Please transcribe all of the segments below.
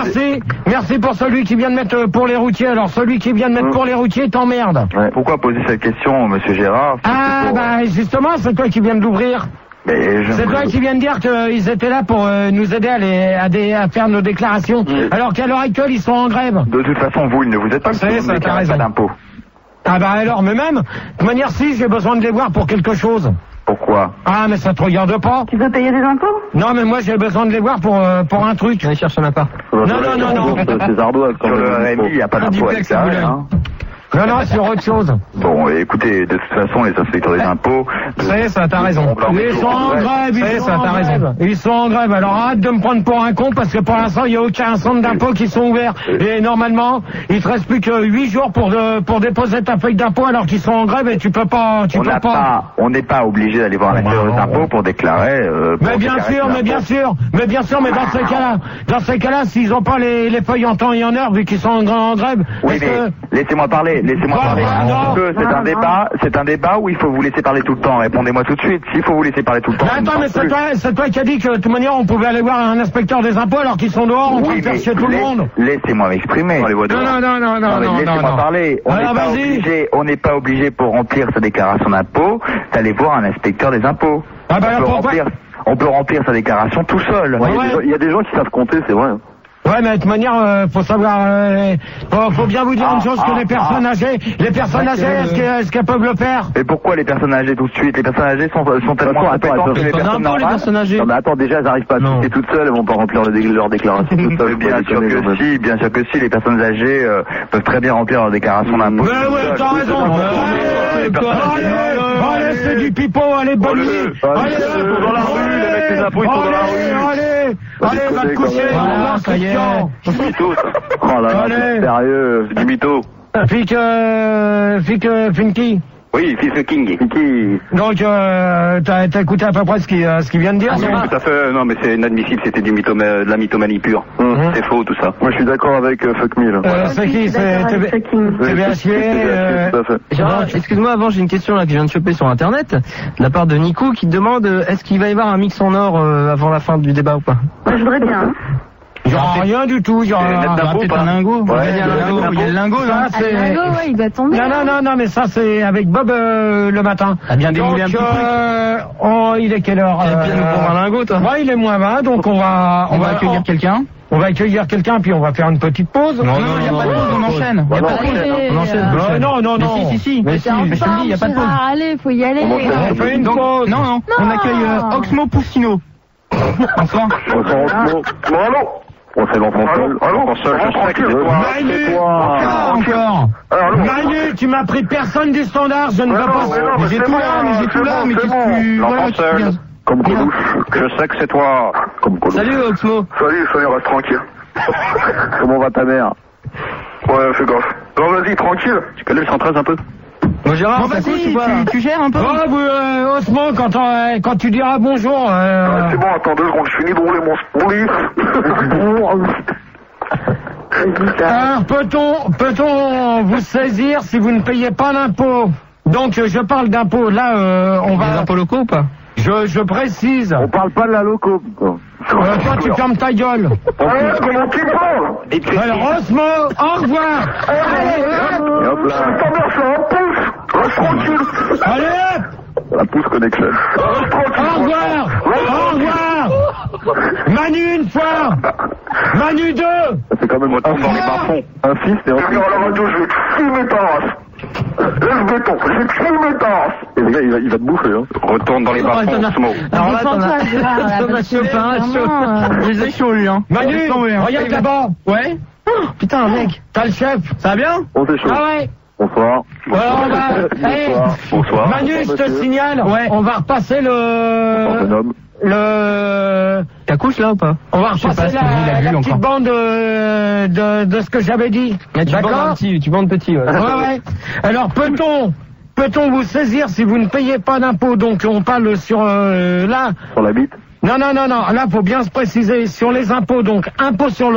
Merci pour celui qui vient de mettre pour les routiers. Alors celui qui vient de mettre pour les routiers t'emmerde. Ouais. Pourquoi poser cette question, monsieur Gérard? Justement, c'est toi qui viens de l'ouvrir. C'est toi qui viens de dire qu'ils étaient là pour nous aider à faire nos déclarations. Alors qu'à l'heure actuelle, ils sont en grève. De toute façon, ils ne vous êtes pas pas d'impôts. Alors, mais même, de toute manière, si, j'ai besoin de les voir pour quelque chose. Pourquoi? Mais ça te regarde pas. Tu veux payer des impôts? Non, mais moi, j'ai besoin de les voir pour un truc. Allez chercher un appart. Non. C'est ardoise quand même. Sur le RMI, il n'y a pas d'impôt. Non, sur autre chose. Bon, écoutez, de toute façon, les inspecteurs des impôts... Ça, t'as raison. Ils sont en grève, Ils sont en grève. Alors arrête de me prendre pour un con, parce que pour l'instant, il n'y a aucun centre d'impôt qui sont ouverts. Et normalement, il te reste plus que 8 jours pour déposer ta feuille d'impôt, alors qu'ils sont en grève et tu peux pas... On n'est pas obligé d'aller voir l'inspecteur des impôts pour déclarer... Mais bien sûr, mais dans ces cas-là, s'ils n'ont pas les feuilles en temps et en heure, vu qu'ils sont en grève... Oui, mais laissez-moi parler. C'est un débat où il faut vous laisser parler tout le temps. Répondez-moi tout de suite. S'il faut vous laisser parler tout le temps. Mais attends, mais c'est toi qui as dit que de toute manière on pouvait aller voir un inspecteur des impôts alors qu'ils sont dehors en train de faire chier tout le monde. Laissez-moi m'exprimer. Non. Laissez-moi parler. On n'est pas obligé pour remplir sa déclaration d'impôt d'aller voir un inspecteur des impôts. On peut remplir sa déclaration tout seul. Il y a des gens qui savent compter, c'est vrai. Ouais, mais de toute manière, faut savoir, faut bien vous dire une chose, que les personnes âgées, est-ce qu'elles peuvent le faire? Et pourquoi les personnes âgées tout de suite? Les personnes âgées sont tellement compétentes que les personnes normales. Les personnes âgées. Non, mais attends, déjà, elles n'arrivent pas à tout toutes seules, elles vont pas remplir leur déclaration toutes seules. Bien sûr que si, les personnes âgées peuvent très bien remplir leur déclaration d'impôt. Mais ouais, t'as raison. Allez, c'est du pipeau, allez, bonne nuit. Allez, ils sont dans la rue, les mecs des impôts, ils sont dans la rue. Allez, va te coucher. Ça y est. Du mytho, ça. Oh là là, c'est sérieux, du mytho. Finky. Oui, fils de King. Donc, t'as écouté à peu près ce qu'il vient de dire? Oui, tout à fait. Non, mais c'est inadmissible, c'était de la mythomanie pure. C'est faux, tout ça. Moi, je suis d'accord avec Fuck Me, là. C'est qui? C'est TBHV. Excuse-moi, avant, j'ai une question là que je viens de choper sur Internet, de la part de Nico, qui demande est-ce qu'il va y avoir un mix en or avant la fin du débat ou pas? Je voudrais bien. Il n'y aura rien du tout, il y aura peut-être un lingot. Il y a le lingot, là. Il va tomber. Non, mais ça c'est avec Bob le matin. Ah bien démoulé un petit truc. Il est quelle heure? Pour un lingot, toi. Ouais, il est moins 20, donc on va accueillir quelqu'un. On va accueillir quelqu'un, puis on va faire une petite pause. Non, il n'y a pas de pause, on enchaîne. Il n'y a pas de pause, on enchaîne. Non. Si. Mais je te le dis, il n'y a pas de pause. Allez, faut y aller. On fait une pause. Non. On accueille Oxmo Poussino. Bonsoir. Bon, allô? On fait l'enfant seul. Allô, je sais que c'est toi. Encore. Manu, tu m'as pris personne du standard, je ne veux pas. Mais j'ai tout là, mais qu'est-ce que tu... L'enfant seul. Comme Coluche. Je sais que c'est toi. Comme Coluche. Salut Oxmo. Salut, reste tranquille. Comment va ta mère? Ouais, fais gaffe. Non, vas-y, tranquille. Tu connais le 113 un peu? Bon, Gérard, tu gères un peu? Osmo, quand tu diras bonjour... C'est bon, attends 2 secondes, je finis de rouler mon split. Alors, peut-on vous saisir si vous ne payez pas d'impôts? Donc, je parle d'impôts. Là, on va... Des impôts locaux ou pas? Je précise. On parle pas de la loco. Toi, tu fermes ta gueule. Comment tu parles? Alors, Osmo, au revoir. Et hop là. Ta mère, c'est un pouce. Reste tranquille. Allez. La pouce connection. Au revoir. Manu une fois. Manu 2. C'est quand même un dans les bas-fonds. Un fils et un fils. Alors, radio, je vais te fumer ta race. Laisse béton, je vais te fumer ta race. Et le gars, il va te bouffer, hein. Retourne dans les bas-fonds, Osmo. Alors là, je les ai chauds, lui, hein. Manu, regarde là-bas. Ouais. Putain, mec. T'as le chef. Ça va bien? On t'est chaud. Ah ouais. Bonsoir. Bonsoir. Manu, je te signale, on va repasser T'as couche là ou pas? On va repasser la petite bande de ce que j'avais dit. D'accord? Tu bandes petit, ouais. Alors, peut-on vous saisir si vous ne payez pas d'impôts? Donc, on parle sur Sur la bite? Non. Là, faut bien se préciser sur les impôts. Donc, impôt sur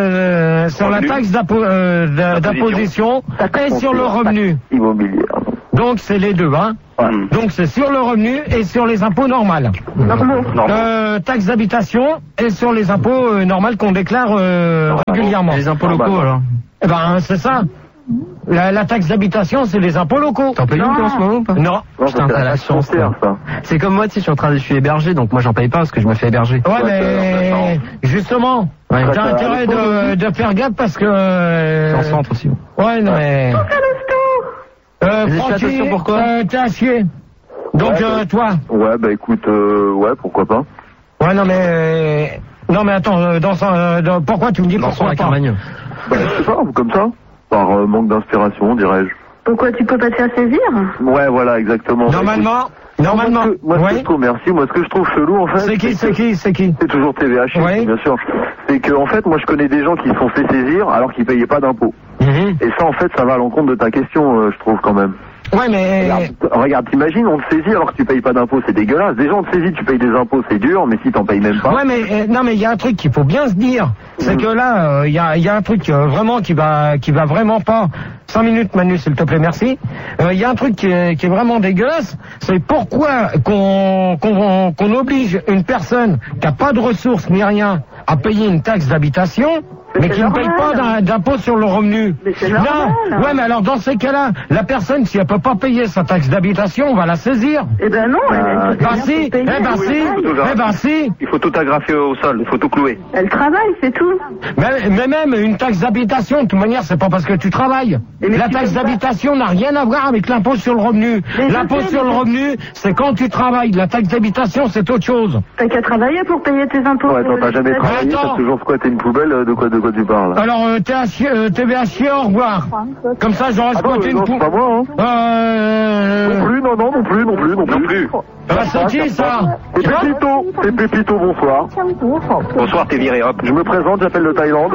sur la taxe d'imposition et sur le revenu. Immobilière. Donc c'est les deux, hein. Ouais. Donc c'est sur le revenu et sur les impôts normaux. Taxe d'habitation et sur les impôts normaux qu'on déclare régulièrement. Les impôts locaux alors. Eh ben c'est ça. La taxe d'habitation, c'est les impôts locaux. T'en payes une en ce moment ou pas? Non. Putain, t'as la chance. C'est comme moi, tu sais, je suis hébergé, donc moi j'en paye pas parce que je me fais héberger. Ouais, mais justement, t'as intérêt de faire gaffe parce que... C'est en centre aussi. Ouais, non mais... Francky, pourquoi t'es à chier. Donc toi. Ouais, bah écoute, ouais, pourquoi pas. Ouais, non mais... Non mais attends, pourquoi tu me dis pourquoi pas? Bah, je sais pas, comme ça. Par manque d'inspiration, dirais-je. Pourquoi tu peux pas te faire saisir? Ouais, voilà, exactement. Normalement. Moi, ce que je trouve, merci. Moi, ce que je trouve chelou, en fait. C'est qui? C'est toujours TVH, oui. bien sûr. C'est que, en fait, moi, je connais des gens qui se sont fait saisir alors qu'ils payaient pas d'impôts. Et ça, en fait, ça va à l'encontre de ta question, je trouve, quand même. Ouais, mais... Regarde, t'imagines, on te saisit alors que tu payes pas d'impôts, c'est dégueulasse. Déjà, on te saisit, tu payes des impôts, c'est dur, mais si t'en payes même pas... Ouais, mais non, mais il y a un truc qu'il faut bien se dire, c'est que là, il y a un truc vraiment qui va vraiment pas... 5 minutes, Manu, s'il te plaît, merci. Il y a un truc qui est vraiment dégueulasse, c'est pourquoi qu'on oblige une personne qui a pas de ressources ni rien à payer une taxe d'habitation, mais qui ne paye pas d'impôt sur le revenu. Non, ouais, mais alors dans ces cas-là, la personne, si elle peut pas payer sa taxe d'habitation, on va la saisir. Eh ben non, si. Il faut tout agrafer au sol, il faut tout clouer. Elle travaille, c'est tout. Mais même une taxe d'habitation, de toute manière, c'est pas parce que tu travailles. La taxe d'habitation n'a rien à voir avec l'impôt sur le revenu. L'impôt sur le revenu, c'est quand tu travailles. La taxe d'habitation, c'est autre chose. T'as qu'à travailler pour payer tes impôts. Ouais, attends, t'as jamais travaillé, t'as toujours squatté une poubelle, de quoi tu parles? Alors, TVH, au revoir. Comme ça, j'aurais squatté une poubelle. C'est pas moi, hein. Non plus, non plus. C'est qui, ça? C'est Pépito, bonsoir. Bonsoir, t'es viré, hop. Je me présente, j'appelle de Thaïlande.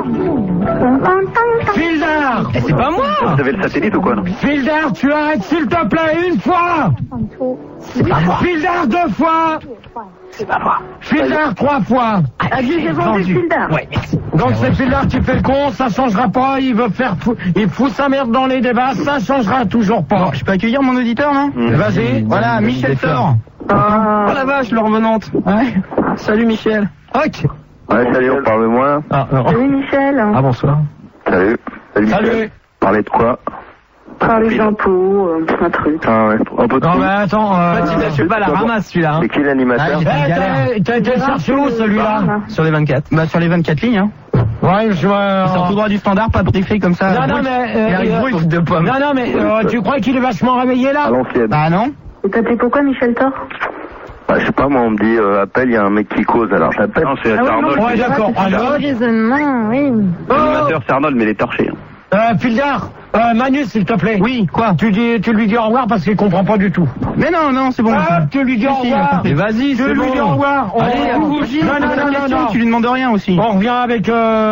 Fildar! C'est pas moi! Vous avez le satellite ou quoi, non? Fildar, tu arrêtes s'il te plaît une fois! C'est pas moi! Fildar 2 fois! C'est pas moi! Fildar 3 fois! J'ai vendu Fildar. Ouais, merci. Donc c'est Fildar qui fait le con, ça changera pas, il fout sa merde dans les débats, ça changera toujours pas. Bon, je peux accueillir mon auditeur, non? Vas-y. Voilà, Michel Thor. Oh la vache, le revenante. Ouais. Salut Michel. Ok. Ouais, salut, on parle moins. Salut Michel. Ah, bonsoir. Salut. Salut. Parler de quoi? Parler d'impôts, un truc. Ah ouais, un peu de Non tout. mais attends, Je suis pas la ramasse celui-là. C'est qui l'animateur? t'as été chercher où celui-là? Sur les 24. Bah sur les 24 lignes, hein. Ouais, Il sort tout droit du standard, pas briefé comme ça. Non, mais... Il arrive brut de pommes. Non, mais tu crois qu'il est vachement réveillé là? À l'ancienne. Bah non. Et t'appelais pourquoi Michel Thor? Bah, je sais pas, moi, on me dit, appelle, il y a un mec qui cause, alors j'appelle. Non, c'est Arnold. Ouais, d'accord. Alors, Raisonnement, oui. L'animateur, c'est Arnold, mais il est torché. Fildar, Manu, s'il te plaît. Oui, quoi? Tu lui dis au revoir parce qu'il comprend pas du tout. Mais non, c'est bon. Tu lui dis au revoir. Mais vas-y, c'est bon. Tu lui dis au revoir. Allez, non, tu lui demandes rien aussi. On revient avec...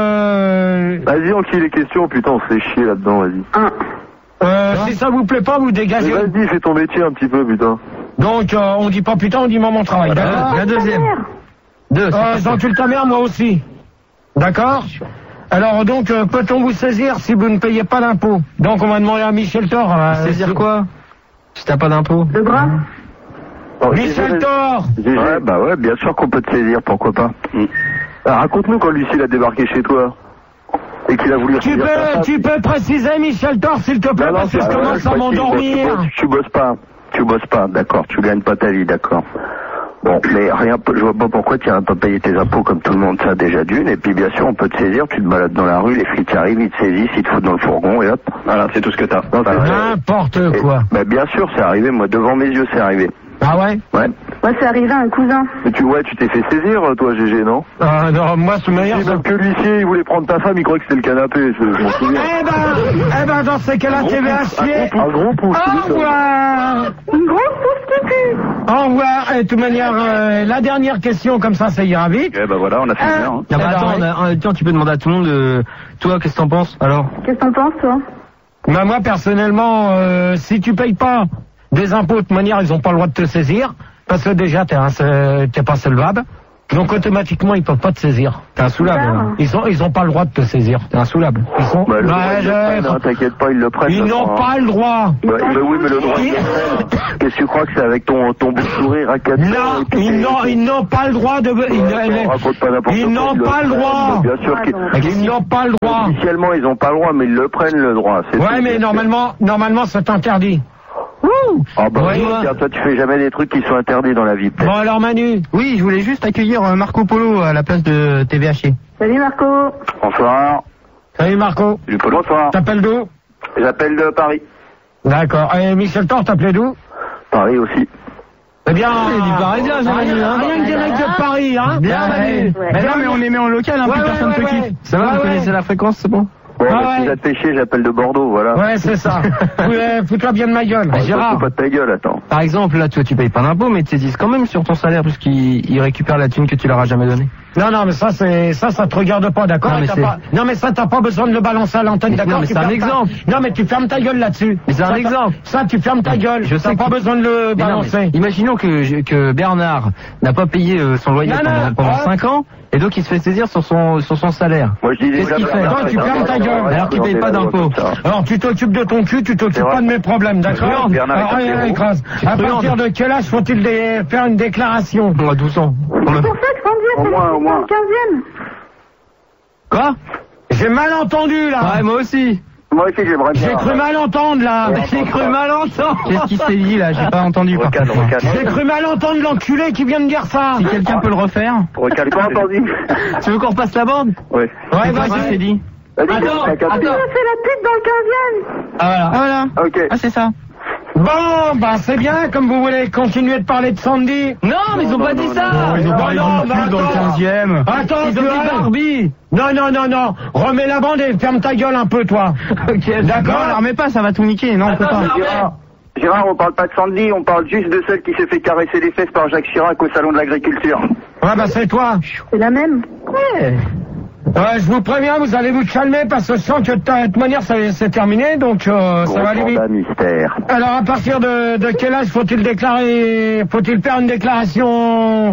Vas-y, enquille les questions, putain, on se fait chier là-dedans, vas-y. Si ça vous plaît pas, vous dégagez. Mais vas-y, fais ton métier un petit peu, putain. Donc, on dit pas putain, on dit maman travail. D'accord. La deuxième. J'encule ta mère, moi aussi. D'accord. Alors donc, peut-on vous saisir si vous ne payez pas d'impôt? Donc, on va demander à Michel Thor. Saisir quoi? Si t'as pas d'impôt. Le bras? Michel Thor. Ouais, bah ouais, bien sûr qu'on peut te saisir, pourquoi pas. Alors, raconte-nous quand Lucille a débarqué chez toi. Et qu'il a voulu... Tu peux préciser, Michel Thor, s'il te plaît, parce que je commence à m'endormir. Tu bosses pas, d'accord, tu gagnes pas ta vie, d'accord. Bon, mais rien, je vois pas pourquoi tu n'as pas payé tes impôts comme tout le monde, ça déjà d'une, et puis bien sûr on peut te saisir, tu te balades dans la rue, les flics arrivent, ils te saisissent, ils te foutent dans le fourgon, et hop, voilà, c'est tout ce que t'as. N'importe quoi. Mais bien sûr, c'est arrivé, moi, devant mes yeux, c'est arrivé. Ah ouais? Ouais. Moi, c'est arrivé à un cousin. Mais tu t'es fait saisir, toi, GG, non? Ah non, moi, ce meilleur... Même que l'huissier, il voulait prendre ta femme, il croyait que c'était le canapé, je m'en souviens. Eh ben, dans ces cas-là, TVH, un gros pouce. Au revoir. Une grosse pousse qui pue. Au revoir. Et de toute manière, la dernière question, comme ça ira vite. Eh ben voilà, on a fini. Hein. Non, attends, tu peux demander à tout le monde, toi, qu'est-ce que t'en penses, alors? Qu'est-ce que t'en penses, toi? Bah, moi, personnellement, si tu payes pas des impôts, de toute manière, ils ont pas le droit de te saisir. Parce que déjà, t'es pas solvable. Donc automatiquement, ils peuvent pas te saisir. T'es insoulable. Ils ont pas le droit de te saisir. T'es insoulable. Ils sont... t'inquiète pas, ils le prennent. Ils n'ont pas le droit. Oui, mais le droit, ils le prennent. Qu'est-ce que tu crois que c'est avec ton bout de sourire à 4 Non, ils n'ont pas le droit de... Ils n'ont pas le droit. Bien sûr qu'ils n'ont pas le droit. Officiellement, ils n'ont pas le droit, mais ils le prennent le droit. Ouais, mais normalement, c'est interdit. Ah bah oui, toi tu fais jamais des trucs qui sont interdits dans la vie. Bon alors Manu. Oui, je voulais juste accueillir Marco Polo à la place de TVH. Salut Marco. Bonsoir. Salut Marco. Salut Polo. Bonsoir. T'appelles d'où? J'appelle de Paris. D'accord. Et Michel Thor, t'appelais d'où? Paris aussi. Eh bien, c'est du Parisien, Manu. Rien que des mecs de Paris, hein. Bien Manu. Mais non, mais on les met en local, hein, plus personne te quitte. Ça va, vous connaissez la fréquence, c'est bon? Ouais, si vous êtes pêché, j'appelle de Bordeaux, voilà. Ouais, c'est ça. Fous-toi bien de ma gueule. Gérard. Pas de ta gueule, attends. Par exemple, là, toi, tu payes pas d'impôts, mais tu saisissent quand même sur ton salaire puisqu'ils récupèrent la thune que tu leur as jamais donnée. Non, mais ça te regarde pas, d'accord? Non, mais ça, t'as pas besoin de le balancer à l'antenne, d'accord? Non, mais c'est un exemple. Non, mais tu fermes ta gueule là-dessus. Mais c'est un exemple. Ça, tu fermes ta gueule. Je sais pas besoin de le balancer. Imaginons que Bernard n'a pas payé son loyer pendant 5 ans. Et donc il se fait saisir sur son salaire. Moi je dis qu'est-ce qu'il fait? Toi, tu fermes ta gueule. Alors qu'il paye pas d'impôts. Alors tu t'occupes de ton cul, tu t'occupes pas de mes problèmes, d'accord? Alors écrase. À partir de quel âge faut-il faire une déclaration? À 12 ans. C'est pour ça que Sandy a fait le 15e. Quoi? J'ai mal entendu là. Ouais, moi aussi. Moi aussi j'aimerais bien. J'ai cru mal entendre là. J'ai cru mal entendre. Qu'est-ce qui s'est dit là? J'ai pas entendu par contre. J'ai cru mal entendre l'enculé qui vient de dire ça. Si quelqu'un peut le refaire. Recale pas entendu. Tu veux qu'on repasse la bande? Oui. Ouais, vas-y. C'est dit. Attends. C'est la pute dans le 15e. Ah voilà. Ok. Ah c'est ça. Bon, bah c'est bien, comme vous voulez continuer de parler de Sandy. Non, mais ils ont pas dit ça. Ils ont parlé de dans le 15e. Attends, ils ont dit Barbie. Non. Remets la bande et ferme ta gueule un peu, toi. Ok, d'accord. Non, la remets pas, ça va tout niquer. Non, on peut pas. Gérard, on parle pas de Sandy, on parle juste de celle qui s'est fait caresser les fesses par Jacques Chirac au salon de l'agriculture. Ouais, bah c'est toi. C'est la même. Ouais. Ouais, je vous préviens, vous allez vous calmer parce que je sens que de toute manière c'est terminé, donc ça va aller vite. Mystère. Alors à partir de quel âge faut-il faire une déclaration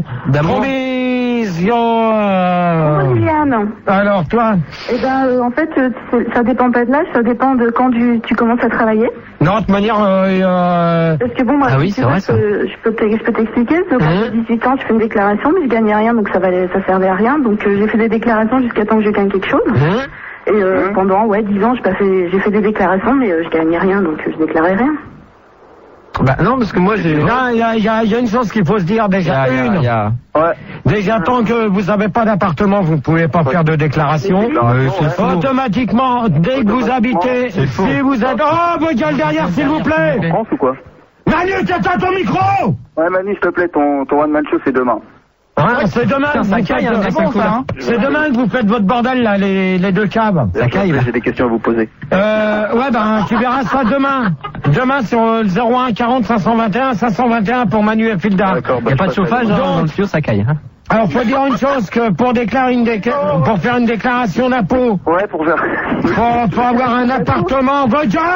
provision Liliane. Alors toi? Eh ben en fait ça dépend pas de l'âge, ça dépend de quand tu commences à travailler. Non, de toute manière parce que bon moi ah oui, c'est vrai, je peux t'expliquer, quand j'ai 18 ans je fais une déclaration mais je gagnais rien donc ça servait à rien, donc j'ai fait des déclarations jusqu'à temps que je gagne quelque chose. Et pendant 10 ans j'ai fait des déclarations mais je gagnais rien donc je déclarais rien. Bah non, parce que moi j'ai... Non, il y a une chose qu'il faut se dire déjà. Déjà, tant que vous n'avez pas d'appartement, vous ne pouvez pas faire de déclaration. Automatiquement, dès que vous habitez, si vous êtes... Oh, vos gueules derrière, s'il vous plaît. France ou quoi? Manu, t'éteins ton micro. Ouais, Manu, s'il te plaît, ton one-man show, c'est demain. C'est demain c'est demain que vous faites votre bordel là, les deux caves. J'ai des questions à vous poser. Tu verras ça demain. Demain sur le 01 40 521 pour Manu et Filda. Il n'y a pas de chauffage dans le tuyau, ça caille. Alors faut dire une chose, que pour faire une déclaration d'impôt. Ouais, pour faire. Faut avoir un appartement.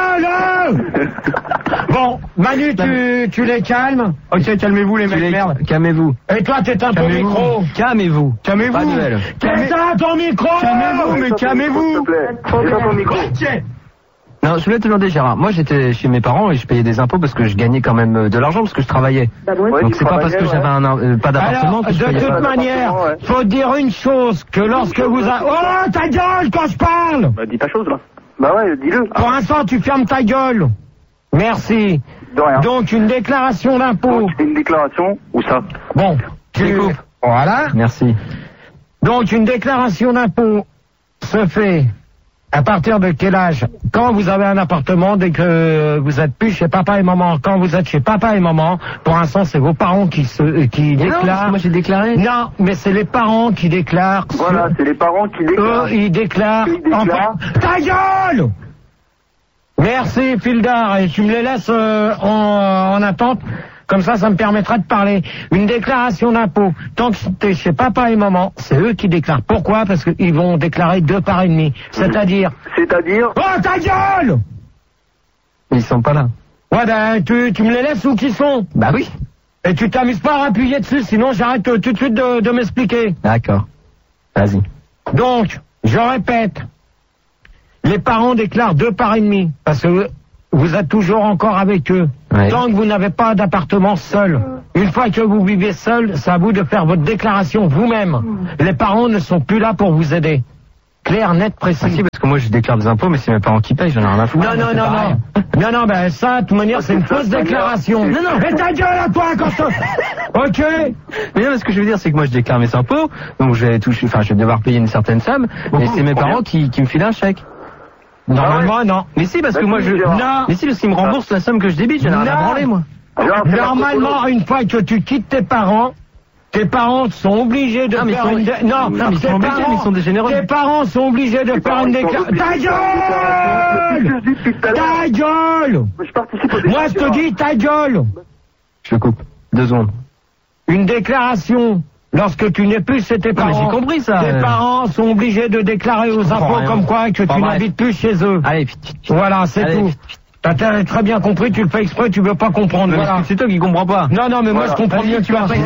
Bon, Manu, tu les calmes. Ok, calmez-vous les mecs, merde. Calmez-vous. Et toi, t'éteins ton micro. Calmez-vous. Calmez-vous. T'éteins ton micro. Calmez-vous, mais calmez-vous. S'il te plaît. Éteins ton micro. Non, je voulais te demander, Gérard. Moi, j'étais chez mes parents et je payais des impôts parce que je gagnais quand même de l'argent parce que je travaillais. Donc c'est pas parce que j'avais pas d'appartement que je payais pas. De toute manière, faut dire une chose, que lorsque vous avez... Oh, ta gueule quand je parle. Bah, dis ta chose, là. Bah ouais, dis-le. Pour l'instant, tu fermes ta gueule. Merci. De rien. Donc, une déclaration d'impôt. Une déclaration, où ça? Bon, tu coupes. Voilà. Merci. Donc, une déclaration d'impôt se fait... À partir de quel âge? Quand vous avez un appartement, dès que vous êtes plus chez papa et maman. Quand vous êtes chez papa et maman, pour l'instant, c'est vos parents qui déclarent. Non, moi j'ai déclaré. Non, mais c'est les parents qui déclarent. Voilà, c'est les parents qui déclarent. Ils déclarent. Ta gueule! Merci, Fildar, et tu me les laisses en attente. Comme ça me permettra de parler. Une déclaration d'impôt. Tant que t'es chez papa et maman, c'est eux qui déclarent. Pourquoi? Parce qu'ils vont déclarer 2 parts et demi. C'est-à-dire... Oh, ta gueule! Ils sont pas là. Ouais, ben, tu me les laisses où qu'ils sont? Bah oui. Et tu t'amuses pas à appuyer dessus, sinon j'arrête tout de suite de m'expliquer. D'accord. Vas-y. Donc, je répète, les parents déclarent 2 parts et demi, parce que vous êtes toujours encore avec eux. Ouais. Tant que vous n'avez pas d'appartement seul. Une fois que vous vivez seul, c'est à vous de faire votre déclaration vous-même. Les parents ne sont plus là pour vous aider. Clair, net, précis. Ah si, parce que moi je déclare des impôts, mais c'est mes parents qui payent, j'en ai rien à foutre. Non, ben ça, de toute manière, c'est une fausse déclaration. Non, mais ta gueule à toi, quand je... Ok. Mais non, ce que je veux dire, c'est que moi je déclare mes impôts, donc je vais devoir payer une certaine somme, et c'est mes parents qui me filent un chèque. Normalement, non. Mais si, parce que moi je... Non. Mais si, parce qu'ils me remboursent la somme que je débite, j'en ai rien à branler, moi. Normalement, une fois que tu quittes tes parents sont obligés de faire une... Non, mais ils sont obligés, mais ils sont des généreux. Tes parents sont obligés de faire une déclaration... Ta gueule! Moi, je te dis ta gueule! Je coupe. 2 secondes. Une déclaration... Lorsque tu n'es plus chez tes parents, j'ai compris ça. Tes parents sont obligés de déclarer aux impôts comme quoi que tu n'habites plus chez eux. Allez, voilà, c'est tout. T'as très bien compris, tu le fais exprès, tu veux pas comprendre. Voilà. C'est toi qui comprends pas. Non, mais moi je comprends mieux que tu as pas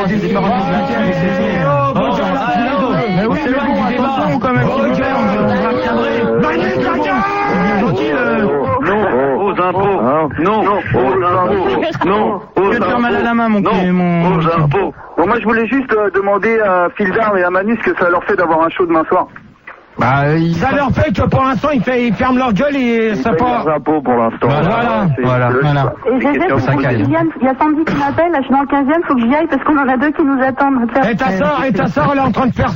Non, je vais te faire mal à la main, mon impôts. Bon, moi je voulais juste demander à Phildar et à Manu ce que ça leur fait d'avoir un show demain soir. Ça leur fait que pour l'instant ils ferment leur gueule et ça pas. Ils impôts pour l'instant. Voilà. Et il y a Sandy qui m'appelle, là je suis dans le 15e, faut que j'y aille parce qu'on en a 2 qui nous attendent. Et ta soeur elle est en train de faire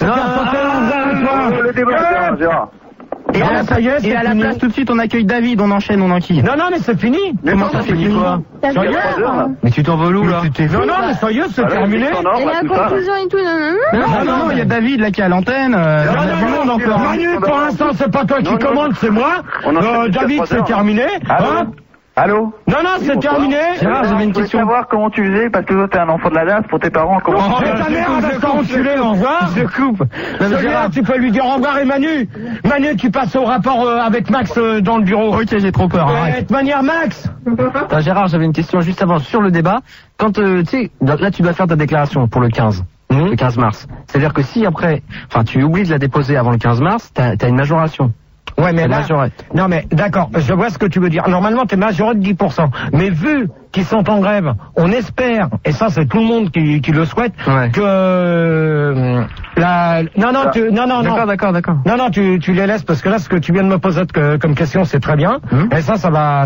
le débat, Gérard. Et à la place tout de suite on accueille David, on enchaîne, on enquille. Non, mais c'est fini. Comment ça finit quoi? Sérieux? Mais tu t'en veux où là? Non, mais sérieux, c'est terminé. Et la conclusion et tout, non, il y a David là qui est à l'antenne. Manu, pour l'instant c'est pas toi qui commande, c'est moi. David, c'est terminé. Allô? Non, c'est terminé. Gérard, j'avais une question. Je voulais savoir comment tu faisais, parce que toi t'es un enfant de la DAS, pour tes parents, comment tu faisais? Ta mère, elle va t'enculer, au revoir. Je coupe. Gérard, tu peux lui dire au revoir et Manu, tu passes au rapport avec Max dans le bureau. Ok, j'ai trop peur. De toute manière, Max. Gérard, j'avais une question juste avant sur le débat. Quand, tu sais, là tu dois faire ta déclaration pour le 15. Le 15 mars. C'est-à-dire que si après, tu oublies de la déposer avant le 15 mars, t'as une majoration. Ouais, mais non, mais d'accord, je vois ce que tu veux dire. Normalement, t'es majoré de 10%. Mais vu qu'ils sont en grève, on espère, et ça c'est tout le monde qui le souhaite, que D'accord. Non, tu les laisses parce que là, ce que tu viens de me poser comme question, c'est très bien. Et ça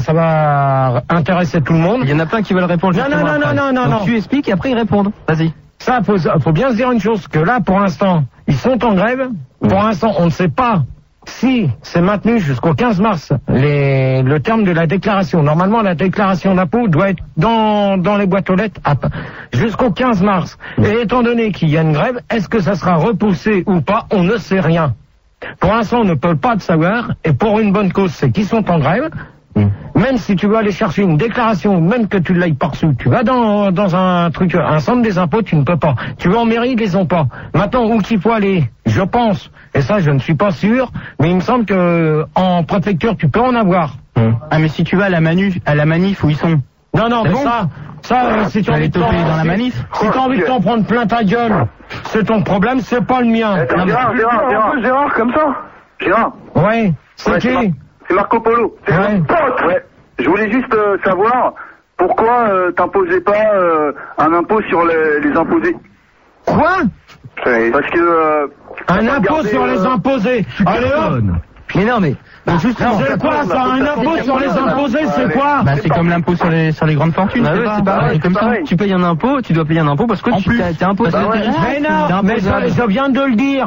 va intéresser tout le monde. Il y en a plein qui veulent répondre. Non. Tu expliques et après ils répondent. Vas-y. Ça, faut bien se dire une chose, que là, pour l'instant, ils sont en grève. Pour l'instant, on ne sait pas si c'est maintenu jusqu'au 15 mars, le terme de la déclaration. Normalement, la déclaration d'impôt doit être dans les boîtes aux lettres jusqu'au 15 mars. Et étant donné qu'il y a une grève, est-ce que ça sera repoussé ou pas? On ne sait rien. Pour l'instant, on ne peut pas le savoir. Et pour une bonne cause, c'est qu'ils sont en grève. Même si tu veux aller chercher une déclaration, même que tu l'ailles par-dessous, tu vas dans un centre des impôts, tu ne peux pas. Tu vas en mairie, ils les ont pas. Maintenant, où qu'il faut aller, je pense, et ça je ne suis pas sûr, mais il me semble que en préfecture, tu peux en avoir. Ah, mais si tu vas à la manif où ils sont. Non, mais ça, si tu as envie de dans la manif. Si tu as envie de t'en prendre plein ta gueule, c'est ton problème, c'est pas le mien. Gérard, comme ça. Gérard. Ouais, c'est qui? C'est Marco Polo. C'est mon pote. Ouais. Je voulais juste savoir pourquoi t'imposais pas un impôt sur les imposés. Quoi? Parce que... un impôt sur les imposés. Allez hop. Mais non, mais... c'est quoi ça? Un impôt sur les imposés, c'est quoi? C'est comme l'impôt sur les grandes fortunes. C'est pareil. Comme ça, tu payes un impôt, tu dois payer un impôt parce que t'es imposé. Mais non, mais je viens de le dire.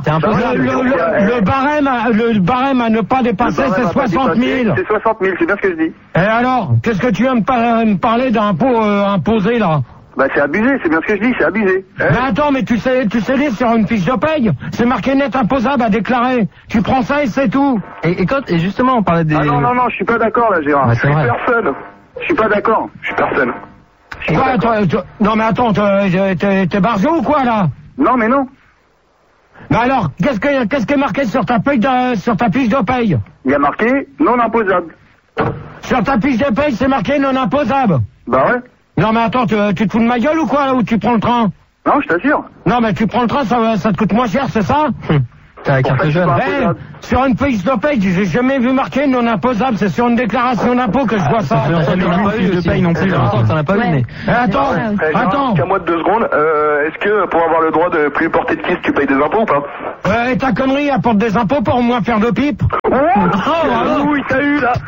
Le barème à ne pas dépasser, c'est 60 000. C'est 60 000, c'est bien ce que je dis. Et alors, qu'est-ce que tu viens me parler d'impôt imposé là? C'est abusé, c'est bien ce que je dis, c'est abusé. Mais attends, mais tu sais lire sur une fiche de paye, c'est marqué net imposable à déclarer. Tu prends ça et c'est tout. Et justement, on parlait des... Ah non, je suis pas d'accord là, Gérard. Je suis personne. Je suis pas d'accord, je suis personne. Quoi, non mais attends, t'es barjot ou quoi là? Non mais non. Mais alors, qu'est-ce qui est marqué sur ta fiche de paye? Il y a marqué non imposable. Sur ta fiche de paye, c'est marqué non imposable. Bah ouais. Non, mais attends, tu te fous de ma gueule ou quoi, là, où tu prends le train? Non, je t'assure. Non, mais tu prends le train, ça te coûte moins cher, c'est ça? T'as la carte jeune. Sur une fiche de paye, j'ai jamais vu marqué non imposable, c'est sur une déclaration d'impôt que je vois ça. T'en as pas eu de paye non plus, t'en as pas eu, mais... Attends. Qu'à moi de 2 secondes, est-ce que pour avoir le droit de plus porter de kiss, tu payes des impôts ou pas? Et ta connerie apporte des impôts pour au moins faire de pipe? Oui, t'as eu là.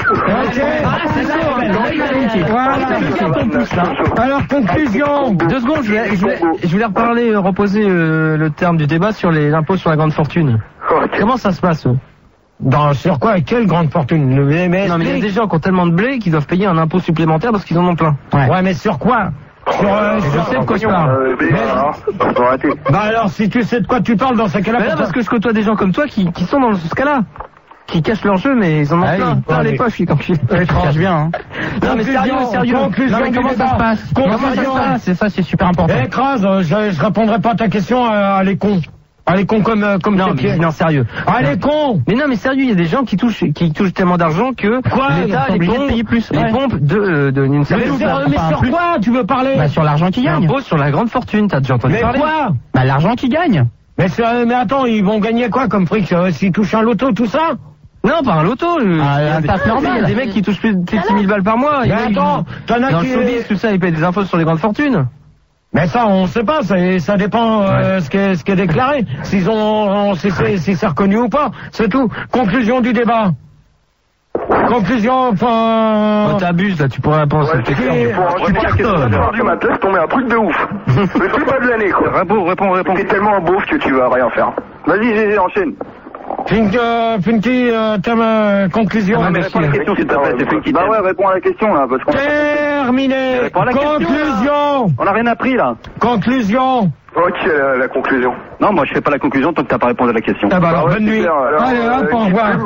Alors, conclusion. 2 secondes, je voulais reposer le terme du débat sur l'impôt sur la grande fortune. Comment ça se passe? Sur quoi? Quelle grande fortune? Non, mais il y a des gens qui ont tellement de blé qu'ils doivent payer un impôt supplémentaire parce qu'ils en ont plein. Ouais, mais sur quoi? Je sais de quoi je parle. Bah alors, si tu sais de quoi tu parles dans ce cas-là... parce que je côtoie des gens comme toi qui sont dans ce cas-là. Qui cachent leur jeu, mais ils en ont plein les poches, quand je cache bien, hein. Non, mais sérieux. Conclusion, comment ça se passe? C'est ça, c'est super important. Écrase, je répondrai pas à ta question, les cons. Les cons comme non, sérieux. Les cons. Mais non, mais sérieux, il y a des gens qui touchent tellement d'argent que l'État les paye plus. Les pompes d'une certaine... Mais sur quoi tu veux parler? Bah, sur l'argent qui gagne. Impôt sur la grande fortune, t'as déjà entendu parler? Mais quoi? Bah, l'argent qui gagne. Mais attends, ils vont gagner quoi comme fric s'ils touchent un loto, tout ça? Non, pas un loto. Un tas normal. Il y a des mecs qui touchent plus de 6 000 balles par mois. Mais attends, t'en as dans qui... le showbiz, tout ça, ils payent des impôts sur les grandes fortunes. Mais ça, on sait pas, ça dépend ce qui est déclaré. Si c'est reconnu ou pas, c'est tout. Conclusion du débat. Conclusion, t'abuses là, tu pourrais répondre à cette question. Tu cartonnes. Du matin, laisse tomber un truc de ouf. Le truc pas de l'année, quoi. Réponds. T'es tellement un beauf que tu vas rien faire. Vas-y, Gégé, enchaîne. Funky, conclusion. Mais réponds à la question, s'il te plaît, c'est Funky. Bah ouais, réponds à la question, là, parce qu'on... Terminé. Conclusion. On a rien appris, là. Conclusion. Ok, la conclusion. Non, moi, je fais pas la conclusion tant que t'as pas répondu à la question. Ah bah alors, bonne nuit. Allez, hop, au revoir.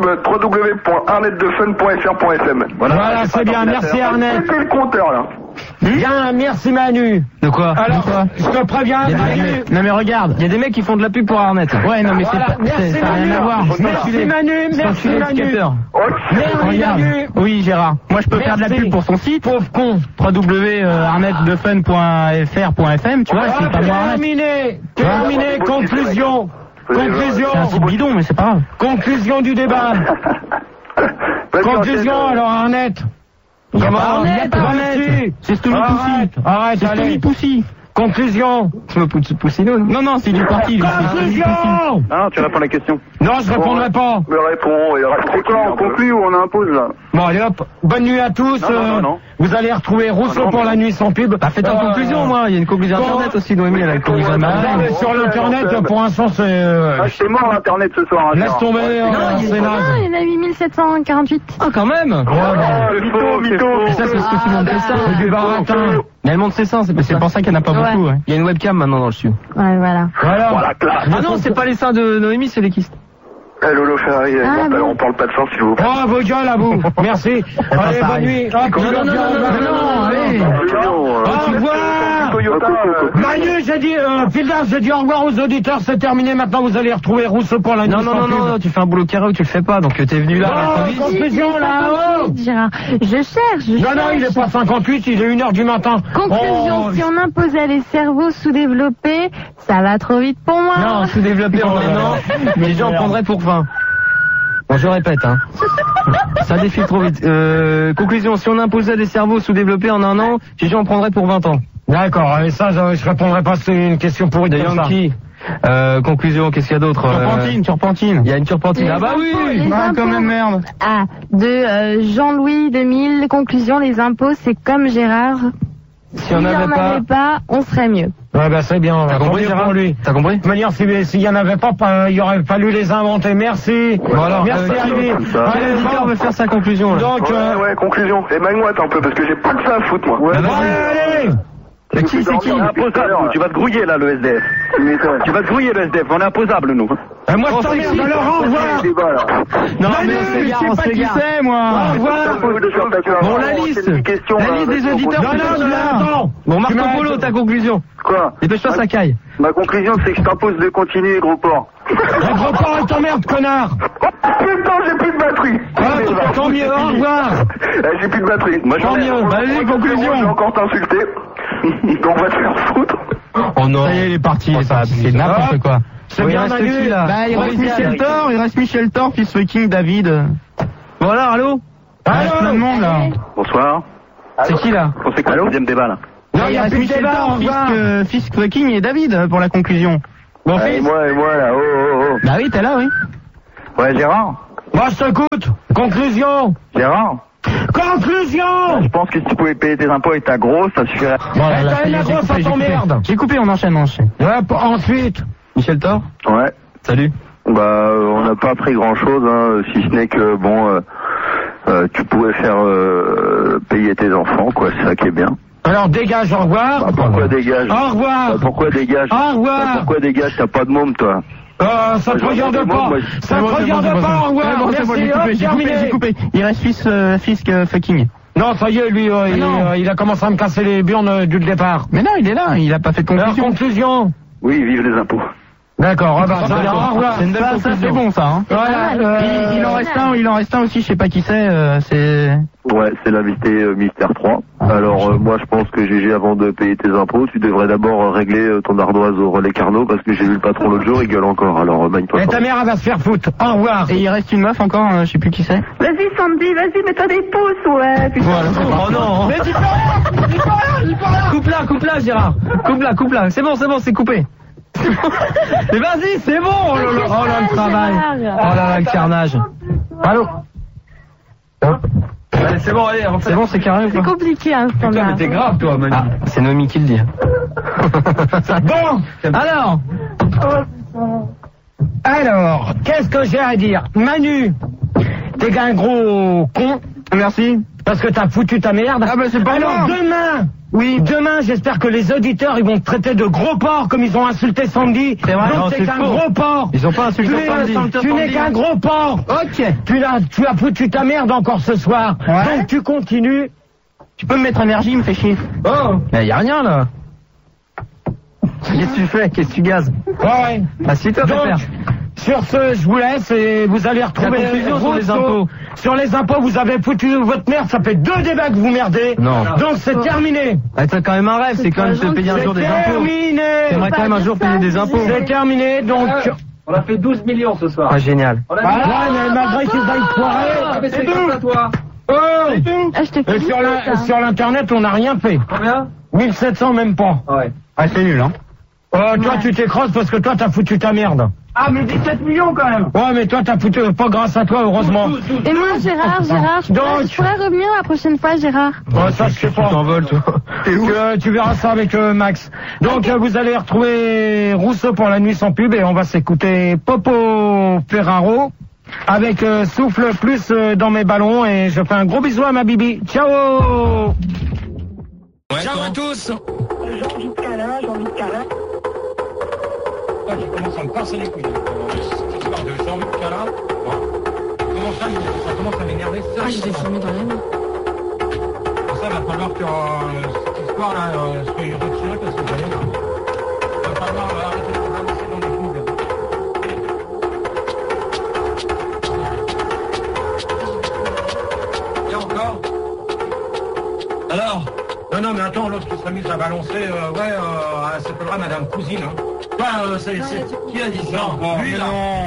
www.arnetdefun.fr.fm. Voilà, c'est bien, merci Arnett. C'est le compteur, là. Bien, merci Manu. De quoi? Alors, je te préviens. Non mais regarde, il y a des mecs qui font de la pub pour Arnett. Ouais, non mais ça n'a rien à voir. Merci Manu, merci Manu. Merci Manu. Oui Gérard, moi je peux faire de la pub pour son site. Pauvre con. www.arnetdefun.fr.fm, tu vois, c'est pas moi Arnett. Terminé, conclusion. Conclusion. C'est un site bidon, mais c'est pas grave. Conclusion du débat. Conclusion alors Arnett. Comment Arnett? C'est Stomy Poussy. Arrête, c'est Stomy Poussy. Conclusion. Tu me Poussino? Non, c'est du parti. Conclusion. Non, tu réponds à la question. Non, je répondrai pas. Mais réponds. C'est quoi, on conclut ou on impose là? Bon, allez hop. Bonne nuit à tous. Non. Vous allez retrouver Rousseau pour la nuit sans pub. Bah, faites une conclusion, moi. Il y a une conclusion internet aussi, Noémie, elle a une conclusion internet. Sur l'internet, pour l'instant, c'est... c'est mort l'internet ce soir. Laisse tomber, c'est naze. Il y en a 8748. Ah, quand même. Mytho. Ça, c'est ce que tu montres ça. C'est du baratin. Mais elle montre ses seins, c'est pour ça qu'il n'y en a pas beaucoup. Il y a une webcam maintenant dans le studio. Ouais, voilà. Voilà. Ah non, c'est pas les seins de Noémie, c'est les kystes. Lolo Ferrari, on parle pas de force s'il vous plaît. Oh, vos gueules à vous. Merci. Allez, bonne nuit. Non, allez. Tu vois Manu, j'ai dit, Fildar, j'ai dit au revoir aux auditeurs, c'est terminé, maintenant vous allez retrouver Rousseau pour la nuit. Non, tu fais un boulot carré ou tu le fais pas, donc t'es venu là. Conclusion là-haut. Je cherche. Non, il est pas 58, il est 1h du matin. Conclusion, si on imposait les cerveaux sous-développés, ça va trop vite pour moi. Non, sous-développés en un an, les gens prendraient pour 20. Bon, je répète, hein. Ça défile trop vite. Conclusion, si on imposait des cerveaux sous-développés en un an, les gens en prendraient pour 20 ans. D'accord, et ça, je répondrai pas, c'est une question pourrie de Yankee. Conclusion, qu'est-ce qu'il y a d'autre? Turpentine. Il y a une turpentine. Ah bah oui, quand même merde. Ah, de Jean-Louis 2000, conclusion, les impôts, c'est comme Gérard. Si on n'avait pas, on serait mieux. Ouais, bah c'est bien. T'as compris, Gérard? T'as compris? De toute manière, s'il y en avait pas, il aurait fallu les inventer. Merci. Voilà. Merci, Harvey. Allez, l'éditeur veut faire sa conclusion, là. Donc, conclusion. Émaille-moi un peu, parce que j'ai pas que ça à foutre, moi. Allez. Mais qui c'est qui? On est imposable, tu vas te grouiller là, le SDF. Tu vas te grouiller, le SDF, on est imposable, nous. Moi, je t'emmerde, alors au revoir. Non, mais on s'égare, qui c'est, moi. Au revoir. Bon, la liste des auditeurs. Non. Bon, Marco Polo, ta conclusion. Quoi? Dépêche-toi, ça caille. Ma conclusion, c'est que je t'impose de continuer, gros porc. Gros porc, t'emmerde, connard. Putain, j'ai plus de batterie. Tant mieux, au revoir. J'ai plus de batterie. Moi, tant mieux. Allez, conclusion. Je vais encore t'insulter. On va te faire foutre. Oh non. Ça y est, il est parti, c'est n'importe quoi. C'est bien Manu, là. Bah, il reste Michel Thor, Fils Fucking, David. Bon alors, allô? Allô, plein de monde, là. Bonsoir. C'est qui, là? C'est quoi le deuxième débat, là? Non, il y a Michel Thor, Fils Fucking et David, pour la conclusion. Bon, et moi, là, oh. Bah oui, t'es là, oui. Ouais, Gérard? Moi, je t'écoute. Conclusion. Gérard? Conclusion. Je pense que si tu pouvais payer tes impôts et ta grosse, ça suffirait. T'as une grosse, ça t'emmerde. J'ai coupé, on enchaîne. Ouais, ensuite. Michel Thor? Ouais. Salut. Bah, on n'a pas appris grand-chose, hein, si ce n'est que, bon, tu pouvais faire payer tes enfants, quoi, c'est ça qui est bien. Alors dégage, au revoir. Bah, pourquoi dégage? Au revoir. Bah, pourquoi dégage? Au revoir. Bah, pourquoi dégage? T'as pas de môme, toi. Ça te regarde pas. Ça te regarde pas, au revoir. Merci, j'ai coupé. Il reste Fils Fucking. Non, ça y est, lui, il a commencé à me casser les burnes du départ. Mais non, il est là, il a pas fait de conclusion. Alors, conclusion. Oui, vive les impôts. D'accord, au revoir. C'est une belle conclusion. Ça, c'est bon, ça, hein. Voilà, il en reste un aussi, je sais pas qui c'est, Ouais, c'est l'invité Mystère 3. Alors, moi, je pense que GG, avant de payer tes impôts, tu devrais d'abord régler ton ardoise au relais Carnot, parce que j'ai vu le patron l'autre jour, il gueule encore, alors magne-toi. Et ta mère, elle va se faire foutre. Au revoir. Et il reste une meuf encore, je sais plus qui c'est. Vas-y, Sandy, vas-y, mets-toi des pouces, ouais, putain. Voilà, oh non. Mais tu peux rien. Coupe-la, Gérard. Coupe-la. C'est bon, c'est coupé. Mais vas-y, c'est bon. Oh là, le travail. Oh là, le carnage. Allô? Allez, c'est bon, c'est bon, c'est carré. C'est compliqué, hein, ce temps-là. Mais t'es grave, toi, Manu. Ah, c'est Noémie qui le dit. Bon, alors, qu'est-ce que j'ai à dire? Manu, t'es qu'un gros con. Merci. Parce que t'as foutu ta merde. Ah bah c'est pas alors demain, j'espère que les auditeurs, ils vont te traiter de gros porc comme ils ont insulté Sandy. C'est vrai. Donc t'es qu'un gros porc. Ils ont pas insulté Sandy. Tu n'es qu'un gros porc. Ok. Tu as foutu ta merde encore ce soir. Ouais. Donc tu continues. Tu peux me mettre énergie, il me fait chier. Oh. Mais y a rien là. Qu'est-ce que tu fais? Qu'est-ce que tu gazes? Ouais. Assieds-toi, père. Sur ce, je vous laisse et vous allez retrouver sur les impôts. Sur les impôts, vous avez foutu votre merde, ça fait 2 débats que vous merdez. Non. Donc c'est terminé. Ah, t'as quand même un rêve, c'est quand même de payer un jour des impôts. C'est terminé. T'aimerais quand même un jour payer des impôts. C'est terminé, donc... On a fait 12 millions ce soir. Ah, génial. Ouais, mais malgré qu'ils aillent foirer... Ah, mais c'est tout à toi. Et sur l'internet, on n'a rien fait. Combien? 1700 même pas. Ouais. Ah, c'est nul, hein. Toi, tu t'écrasses parce que toi, t'as foutu ta merde. Ah, mais 17 millions quand même. Ouais, mais toi, t'as foutu, pas grâce à toi, heureusement. Et moi, Gérard, je pourrais revenir la prochaine fois, Gérard. Ouais, ça, je sais pas. Tu t'envoles, toi. Tu verras ça avec Max. Donc, vous allez retrouver Rousseau pour la nuit sans pub et on va s'écouter Popo Ferraro avec Souffle plus dans mes ballons et je fais un gros bisou à ma bibi. Ciao. Ouais, ciao à tous. Jean-Luc Calin. Tu commences à me casser les couilles. Cette histoire de Jean-Luc Calin, ça commence à m'énerver. Ah, je l'ai filmé dans la main. Ça va falloir que cette histoire-là soit retirée parce que vous allez là. Il va falloir arrêter de ramasser dans les couilles. Et encore. Alors? Non, mais attends, l'autre qui s'amuse à balancer, elle s'appellera Madame Cousine, hein. Qui a dit ça? Non, lui, là.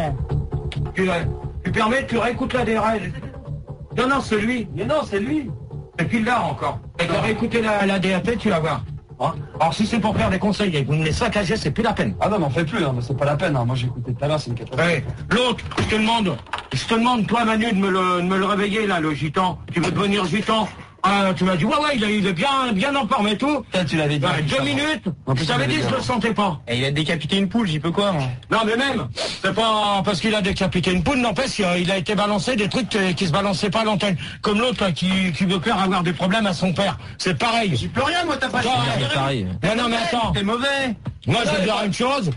Tu permets, tu réécoutes la DRL. Non, c'est lui. Mais non, c'est lui. Et puis là encore. Et tu as réécouté la DAT, tu vas voir. Hein? Alors si c'est pour faire des conseils et que vous me les saccagez, c'est plus la peine. Ah non, mais on fait plus, hein, mais c'est pas la peine. Hein. Moi j'ai écouté tout à l'heure, c'est une catastrophe. Ouais. L'autre, je te demande, toi Manu, de me le réveiller là, le gitan. Tu veux devenir gitan? Tu m'as dit, ouais, il est bien en forme et tout. Tu l'avais dit. 2 minutes, je t'avais dit, je le sentais pas. Et il a décapité une poule, j'y peux quoi, moi? Non, mais même, c'est pas parce qu'il a décapité une poule, n'empêche qu'il a été balancé des trucs qui se balançaient pas à l'antenne. Comme l'autre, là, qui veut faire avoir des problèmes à son père. C'est pareil. J'y peux rien, moi, t'as pas pareil. Non, mais attends. T'es mauvais. Moi, je vais te dire une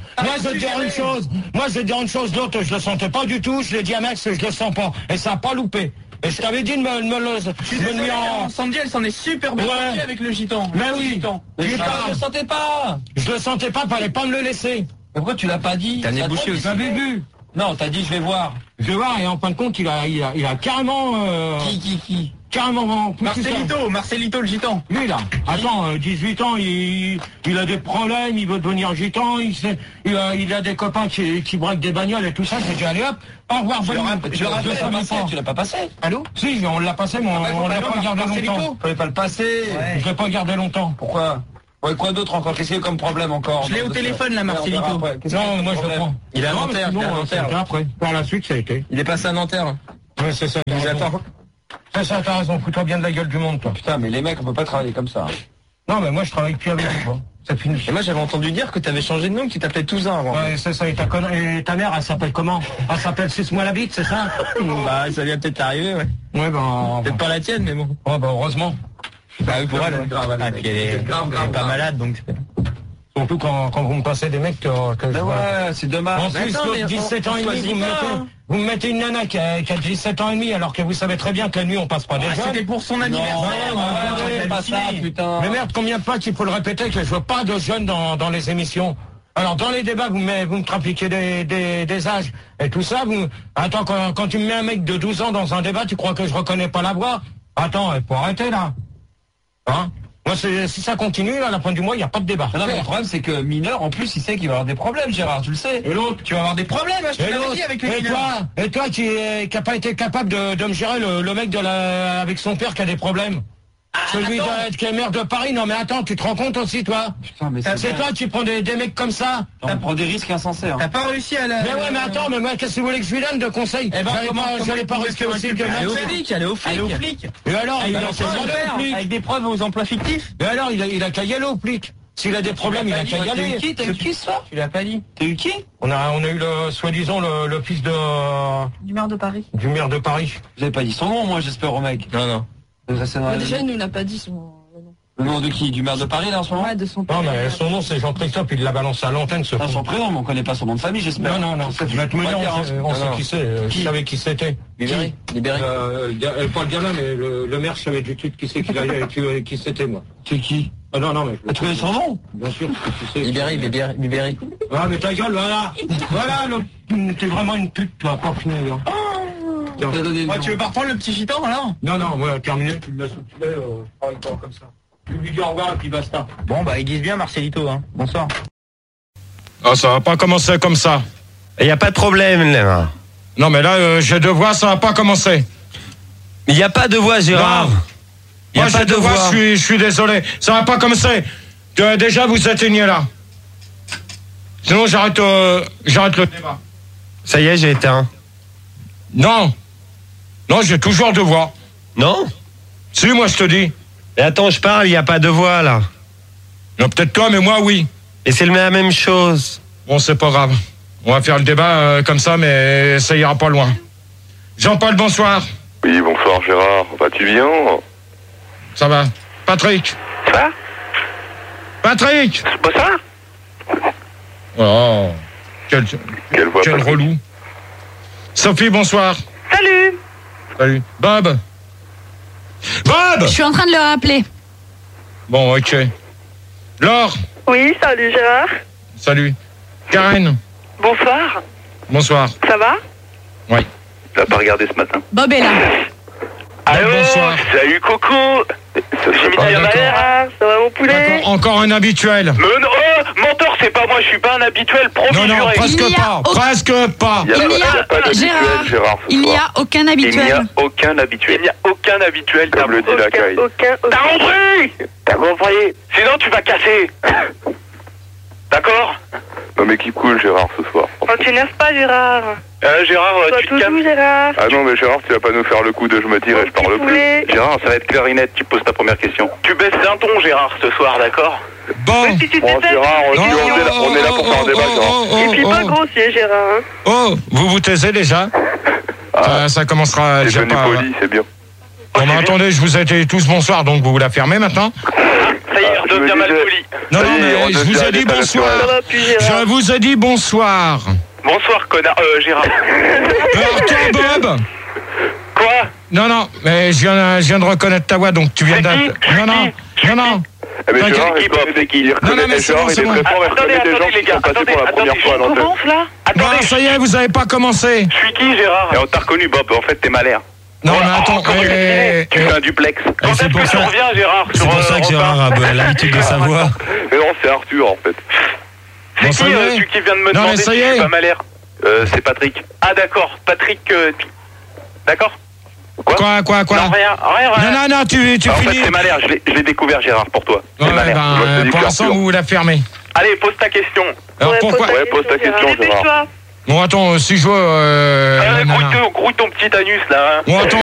chose. L'autre, je le sentais pas du tout. Je l'ai dit à Max, je le sens pas. Et ça a pas loupé. Et je t'avais dit de me le... Sandy, elle s'en est super bien sortie avec le gitan. Mais oui. Mais je le sentais pas. Je le sentais pas, fallait pas me le laisser. Mais pourquoi tu l'as pas dit? T'as nez bouché aussi. J'avais vu. Non, t'as dit je vais voir. Je vais voir, et en fin de compte, il a carrément... Qui carrément... Marcelito le gitan. Lui, là. Attends, 18 ans, il a des problèmes, il veut devenir gitan, il a des copains qui braquent des bagnoles et tout ça. J'ai dit, allez hop, au revoir, Je rappelle, tu l'as pas passé. Allô? Si, on l'a passé, mais on l'a pas gardé longtemps. Vous pouvez pas le passer. Ouais. Je l'ai pas gardé longtemps. Pourquoi? Ouais, quoi d'autre encore? Qu'est-ce qu'il y a comme problème encore? Je l'ai au téléphone, là, Marcelito. Non, moi je le prends. Il est à Nanterre, après. Par la suite, ça a été. Il est passé à Nanterre. Ouais, c'est ça. C'est ça, t'as raison. Fous-toi bien de la gueule du monde, toi. Putain, mais les mecs, on peut pas travailler comme ça. Non, mais moi, je travaille plus avec vous. Ça finit. Et moi, j'avais entendu dire que t'avais changé de nom, que tu t'appelais Touzin avant. Ouais, c'est ça. Et ta mère, elle s'appelle comment? Elle s'appelle Suce-moi la bite, c'est ça? Bah, ça vient peut-être t'arriver, ouais. Ouais, Peut-être pas la tienne, mais bon. Ouais, bah, heureusement. Bah oui, pour elle, ouais. Ah, puis elle est pas malade, donc... Surtout quand vous me passez des mecs que je vois. Ouais, c'est dommage. En plus, 17 ans et demi, vous me mettez une nana qui a 17 ans et demi, alors que vous savez très bien que la nuit, on passe pas des jeunes. C'était pour son anniversaire. Non, pas ça, putain. Mais merde, combien de fois qu'il faut le répéter que je veux pas de jeunes dans les émissions? Alors, dans les débats, vous me trafiquez des âges et tout ça. Attends, quand tu me mets un mec de 12 ans dans un débat, tu crois que je reconnais pas la voix? Attends, faut arrêter, là. Hein? Moi, si ça continue, à la fin du mois, il n'y a pas de débat. Non, mais le problème, c'est que mineur, en plus, il sait qu'il va avoir des problèmes, Gérard, tu le sais. Et l'autre? Tu vas avoir des problèmes, je te l'avais dit avec les mineurs. Et toi qui n'a pas été capable de me gérer le mec avec son père qui a des problèmes. Celui qui est maire de Paris, non mais attends, tu te rends compte aussi, toi? Putain, mais c'est toi qui prends des mecs comme ça? On prend des risques insensés. Hein. T'as pas réussi à la... Mais ouais, mais attends, mais moi, qu'est-ce que vous voulez que je lui donne de conseils? Eh ben, j'allais pas risquer aussi que... Allez au flic. Et alors, il a son père, avec des preuves aux emplois fictifs. Mais alors, il a qu'à y aller au flic. S'il a des problèmes, il a qu'à y aller. T'as eu qui ce soir? Tu l'as pas dit. T'as eu qui? On a eu soi-disant le fils du maire de Paris. Du maire de Paris. Vous avez pas dit son nom, moi, j'espère, au mec. Non. Déjà, il nous l'a pas dit son nom. Le nom de qui? Du maire de Paris, là, en ce moment? Ouais, de son père. Non, mais son nom, c'est Jean-Christophe, il l'a balancé à l'antenne, ce son prénom, mais on connaît pas son nom de famille, j'espère. Non. On sait qui c'est. Je savais qui c'était. Libéré. Pas le gamin, mais le maire, je savais du tout qui c'est qui c'était, moi. C'est qui? Ah non, mais... tu connais son nom? Bien sûr, tu sais. Libéré. Ah, mais ta gueule, voilà. T'es vraiment une pute, toi, pas fini, hein. Ouais, tu veux pas reprendre le petit gitan, alors? Non, ouais, terminé, tu me laisses où tu es, je travaille pas comme ça. Tu lui dis au revoir et puis basta. Bon, bah, aiguise bien, Marcelito, hein. Bonsoir. Ah, ça va pas commencer comme ça. Il n'y a pas de problème, là. Non, mais là, j'ai deux voix, ça va pas commencer. Il n'y a pas de voix, Gérard. Moi, j'ai deux voix, je suis désolé. Ça va pas commencer. Déjà, vous éteignez là. Sinon, j'arrête le débat. Ça y est, j'ai éteint. Non, j'ai toujours deux voix. Non? Si, moi, je te dis. Mais attends, je parle, il n'y a pas de voix, là. Non, peut-être toi, mais moi, oui. Et c'est la même chose. Bon, c'est pas grave. On va faire le débat comme ça, mais ça ira pas loin. Jean-Paul, bonsoir. Oui, bonsoir Gérard. Vas-tu bien? Ça va. Patrick. Ça? Patrick. Bonsoir. Oh. Quel voix, quel relou. Sophie, bonsoir. Salut. Bob. Je suis en train de le rappeler. Bon, ok. Laure. Oui, salut Gérard. Salut. Karen. Bonsoir. Ça va? Oui. Tu l'as pas regardé ce matin. Bob est là. Allô, bonsoir. Salut Coco. Ça va mon poulet? Encore un habituel. Mais non, menteur, c'est pas moi, je suis pas un habituel, promis. Non, presque pas. Gérard, il n'y a aucun habituel. Il n'y a aucun habituel, comme le dit l'accueil. T'as compris? Sinon tu vas casser. D'accord? Non mais qui coule Gérard ce soir. Oh, tu n'aimes pas Gérard. Gérard, tu te calmes. Gérard. Ah non mais Gérard, tu vas pas nous faire le coup de je me tire et je parle plus. Gérard, ça va être clarinette, tu poses ta première question. Tu baisses d'un ton Gérard ce soir, d'accord? Bon. Gérard, on est là pour faire un débat, Gérard. Et puis pas grossier Gérard. Oh, vous taisez déjà? Ça commencera... C'est devenu poli, c'est bien. Bon, mais attendez, je vous ai dit tous bonsoir, donc vous la fermez maintenant? Ça y est, on devient mal poli. Non, mais je vous ai dit bonsoir. Je vous ai dit bonsoir. Bonsoir, connard. Gérard. Alors, toi, Bob. Quoi? Non, mais je viens de reconnaître ta voix, donc tu viens de... Non. Eh ben Gérard, c'est qui? Non, mais c'est bon. Attendez, les gars, attendez, je commence là? Non, ça y est, vous avez pas commencé. Je suis qui, Gérard? Et on t'a reconnu, Bob, en fait, t'es malère. Non, mais attends, tu fais un duplex. Quand est-ce que tu reviens, Gérard? C'est pour ça que Gérard a l'habitude de savoir. Mais non, c'est Arthur, en fait. C'est qui celui qui vient de me demander si je suis pas malaire? C'est Patrick. Ah, d'accord. Patrick... D'accord. Quoi? Non, rien. Non, tu En fait, finis. c'est malaire, je l'ai découvert, Gérard, pour toi. Ouais, pour l'instant, vous la fermez. Allez, pose ta question. Alors pourquoi? Ouais, pose ta question, Gérard. Bon, attends, si je vois... Grouille ton petit anus, là. Bon, attends,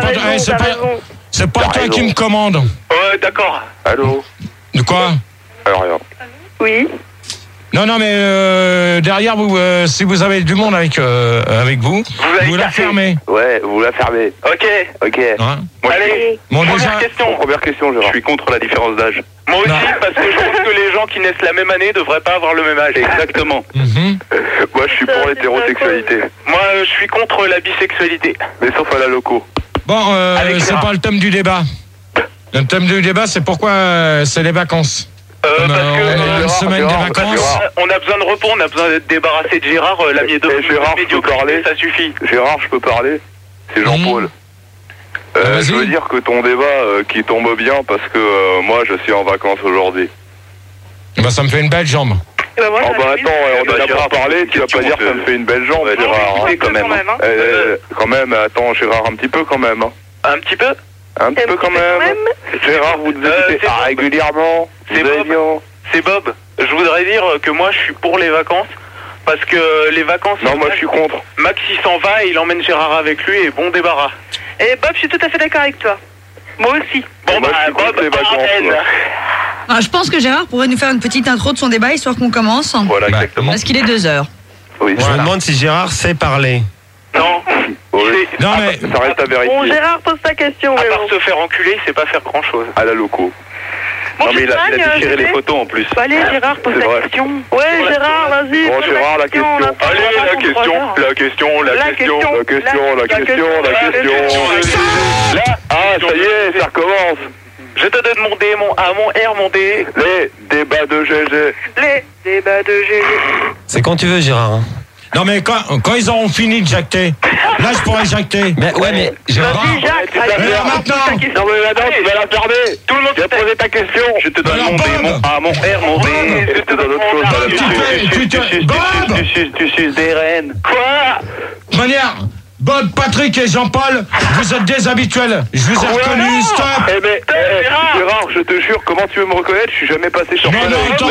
c'est pas toi qui me commande. Ouais, d'accord. Allô? De quoi? Rien. Oui. Non, mais derrière vous, si vous avez du monde avec vous la fermez. Ouais, vous la fermez. Ok. Ouais. Moi, allez, première question, Gérard. Je suis contre la différence d'âge. Moi aussi, parce que je pense que les gens qui naissent la même année devraient pas avoir le même âge. Exactement. Moi, je suis pour l'hétérosexualité. Moi, je suis contre la bisexualité. Mais sauf à la loco. Bon, c'est pas le thème du débat. Le thème du débat, c'est pourquoi c'est les vacances. Parce que on a une semaine des vacances. On a besoin de repos, on a besoin d'être débarrassé de Gérard. La Gérard, je peux parler. Ça suffit. Gérard, je peux parler. C'est Jean-Paul. Je veux dire que ton débat qui tombe bien parce que moi je suis en vacances aujourd'hui. Bah ça me fait une belle jambe. Attends, on est là pour parler, tu vas pas dire que ça me fait une belle jambe, Gérard. Quand même. Quand même, attends, Gérard, un petit peu quand même. Un petit peu. Un petit peu quand même. Gérard, vous devez régulièrement. C'est Bob. Je voudrais dire que moi je suis pour les vacances. Parce que les vacances... Non, moi je suis contre. Max il s'en va et il emmène Gérard avec lui et bon débarras. Et Bob, je suis tout à fait d'accord avec toi. Moi aussi. Bon, moi, je suis contre les vacances. Alors, je pense que Gérard pourrait nous faire une petite intro de son débat histoire qu'on commence. Voilà, exactement. Parce qu'il est 2h. Oui, Je me demande si Gérard sait parler. Non. Oui. Non, mais... Ça reste à vérifier. Bon, Gérard, pose ta question. À part se faire enculer, c'est pas faire grand chose. À la loco. Bon, non mais il a déchiré les photos en plus. Allez Gérard, pose ta question. Ouais Gérard, vas-y. Bon Gérard, la question. Allez, la question. Là, ça y est, ça recommence. Je te donne mon D, mon A, mon R, mon D. Les débats de GG. Les débats de GG. C'est quand tu veux, Gérard. Hein. Non mais quand ils auront fini de jacter, là je pourrais jacter. Mais ouais, mais Gérard. Vas-y Jacques, maintenant. Non mais maintenant tu vas la fermer. Tout le monde tu vas poser ta question. Je te donne mon D, mon A, mon R, mon D. Je te donne autre chose. Bob, tu suces des rennes. Quoi? de manière, Bob, Patrick et Jean-Paul, vous êtes des habituels. Je vous ai reconnus, stop. Eh ben, Gérard, je te jure, comment tu veux me reconnaître? Je suis jamais passé sur Non, attends.